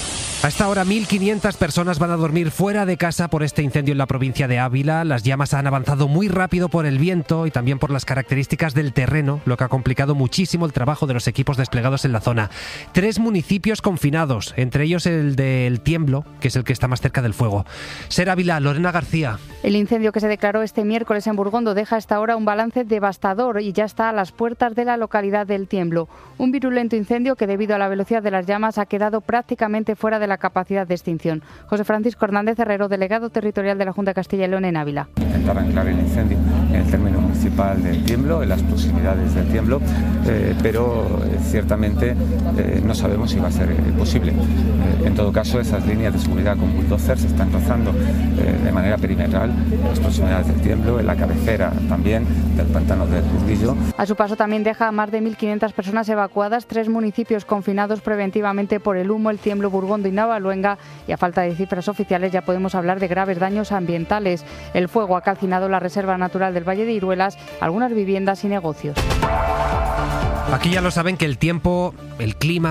A esta hora mil quinientas personas van a dormir fuera de casa por este incendio en la provincia de Ávila. Las llamas han avanzado muy rápido por el viento y también por las características del terreno, lo que ha complicado muchísimo el trabajo de los equipos desplegados en la zona. Tres municipios confinados, entre ellos el del Tiemblo, que es el que está más cerca del fuego. Ser Ávila, Lorena García. El incendio que se declaró este miércoles en Burgondo deja hasta ahora un balance devastador y ya está a las puertas de la localidad del Tiemblo. Un virulento incendio que, debido a la velocidad de las llamas, ha quedado prácticamente fuera de la capacidad de extinción. José Francisco Hernández Herrero, delegado territorial de la Junta de Castilla y León en Ávila. Intentar anclar el incendio en el término municipal del Tiemblo, en las proximidades del Tiemblo, eh, pero eh, ciertamente eh, no sabemos si va a ser eh, posible. Eh, en todo caso, esas líneas de seguridad con bulldozer se están trazando eh, de manera perimetral en las proximidades del Tiemblo, en la cabecera también del pantano del Turdillo. A su paso también deja a más de mil quinientas personas evacuadas, tres municipios confinados preventivamente por el humo, el Tiemblo, Burgondo y Navaluenga, y a falta de cifras oficiales ya podemos hablar de graves daños ambientales. El fuego ha calcinado la Reserva Natural del Valle de Iruelas, algunas viviendas y negocios. Aquí ya lo saben que el tiempo, el clima,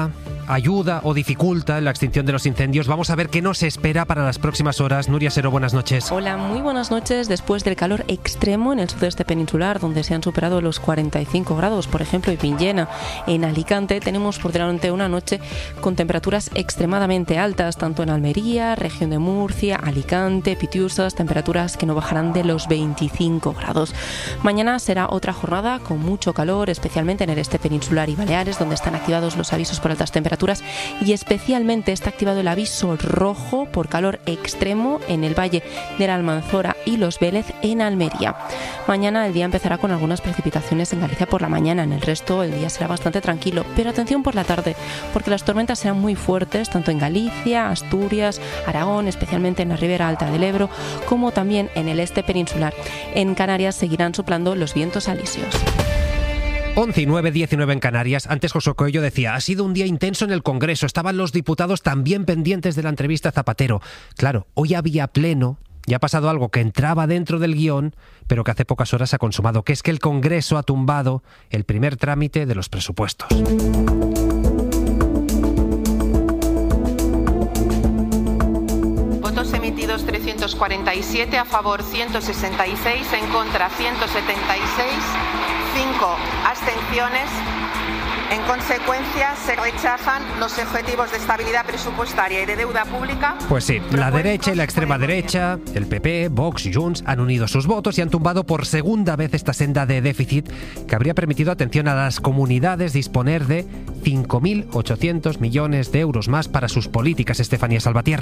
ayuda o dificulta la extinción de los incendios. Vamos a ver qué nos espera para las próximas horas. Nuria Sero, buenas noches. Hola, muy buenas noches. Después del calor extremo en el sudeste peninsular, donde se han superado los cuarenta y cinco grados, por ejemplo, en Villena, en Alicante, tenemos por delante una noche con temperaturas extremadamente altas, tanto en Almería, región de Murcia, Alicante, Pitiusas, temperaturas que no bajarán de los veinticinco grados. Mañana será otra jornada con mucho calor, especialmente en el este peninsular y Baleares, donde están activados los avisos por altas temperaturas, y especialmente está activado el aviso rojo por calor extremo en el Valle de la Almanzora y Los Vélez en Almería. Mañana el día empezará con algunas precipitaciones en Galicia por la mañana, en el resto el día será bastante tranquilo, pero atención por la tarde, porque las tormentas serán muy fuertes tanto en Galicia, Asturias, Aragón, especialmente en la ribera alta del Ebro, como también en el este peninsular. En Canarias seguirán soplando los vientos alisios. once y nueve, diecinueve en Canarias. Antes José Coello decía, ha sido un día intenso en el Congreso. Estaban los diputados también pendientes de la entrevista a Zapatero. Claro, hoy había pleno. Ya ha pasado algo que entraba dentro del guión, pero que hace pocas horas ha consumado, que es que el Congreso ha tumbado el primer trámite de los presupuestos. Votos emitidos trescientos cuarenta y siete, a favor ciento sesenta y seis, en contra ciento setenta y seis, cinco abstenciones. En consecuencia, se rechazan los objetivos de estabilidad presupuestaria y de deuda pública. Pues sí, la derecha y la extrema derecha, el P P, Vox y Junts han unido sus votos y han tumbado por segunda vez esta senda de déficit que habría permitido, atención, a las comunidades disponer de cinco mil ochocientos millones de euros más para sus políticas. Estefanía Salvatierra.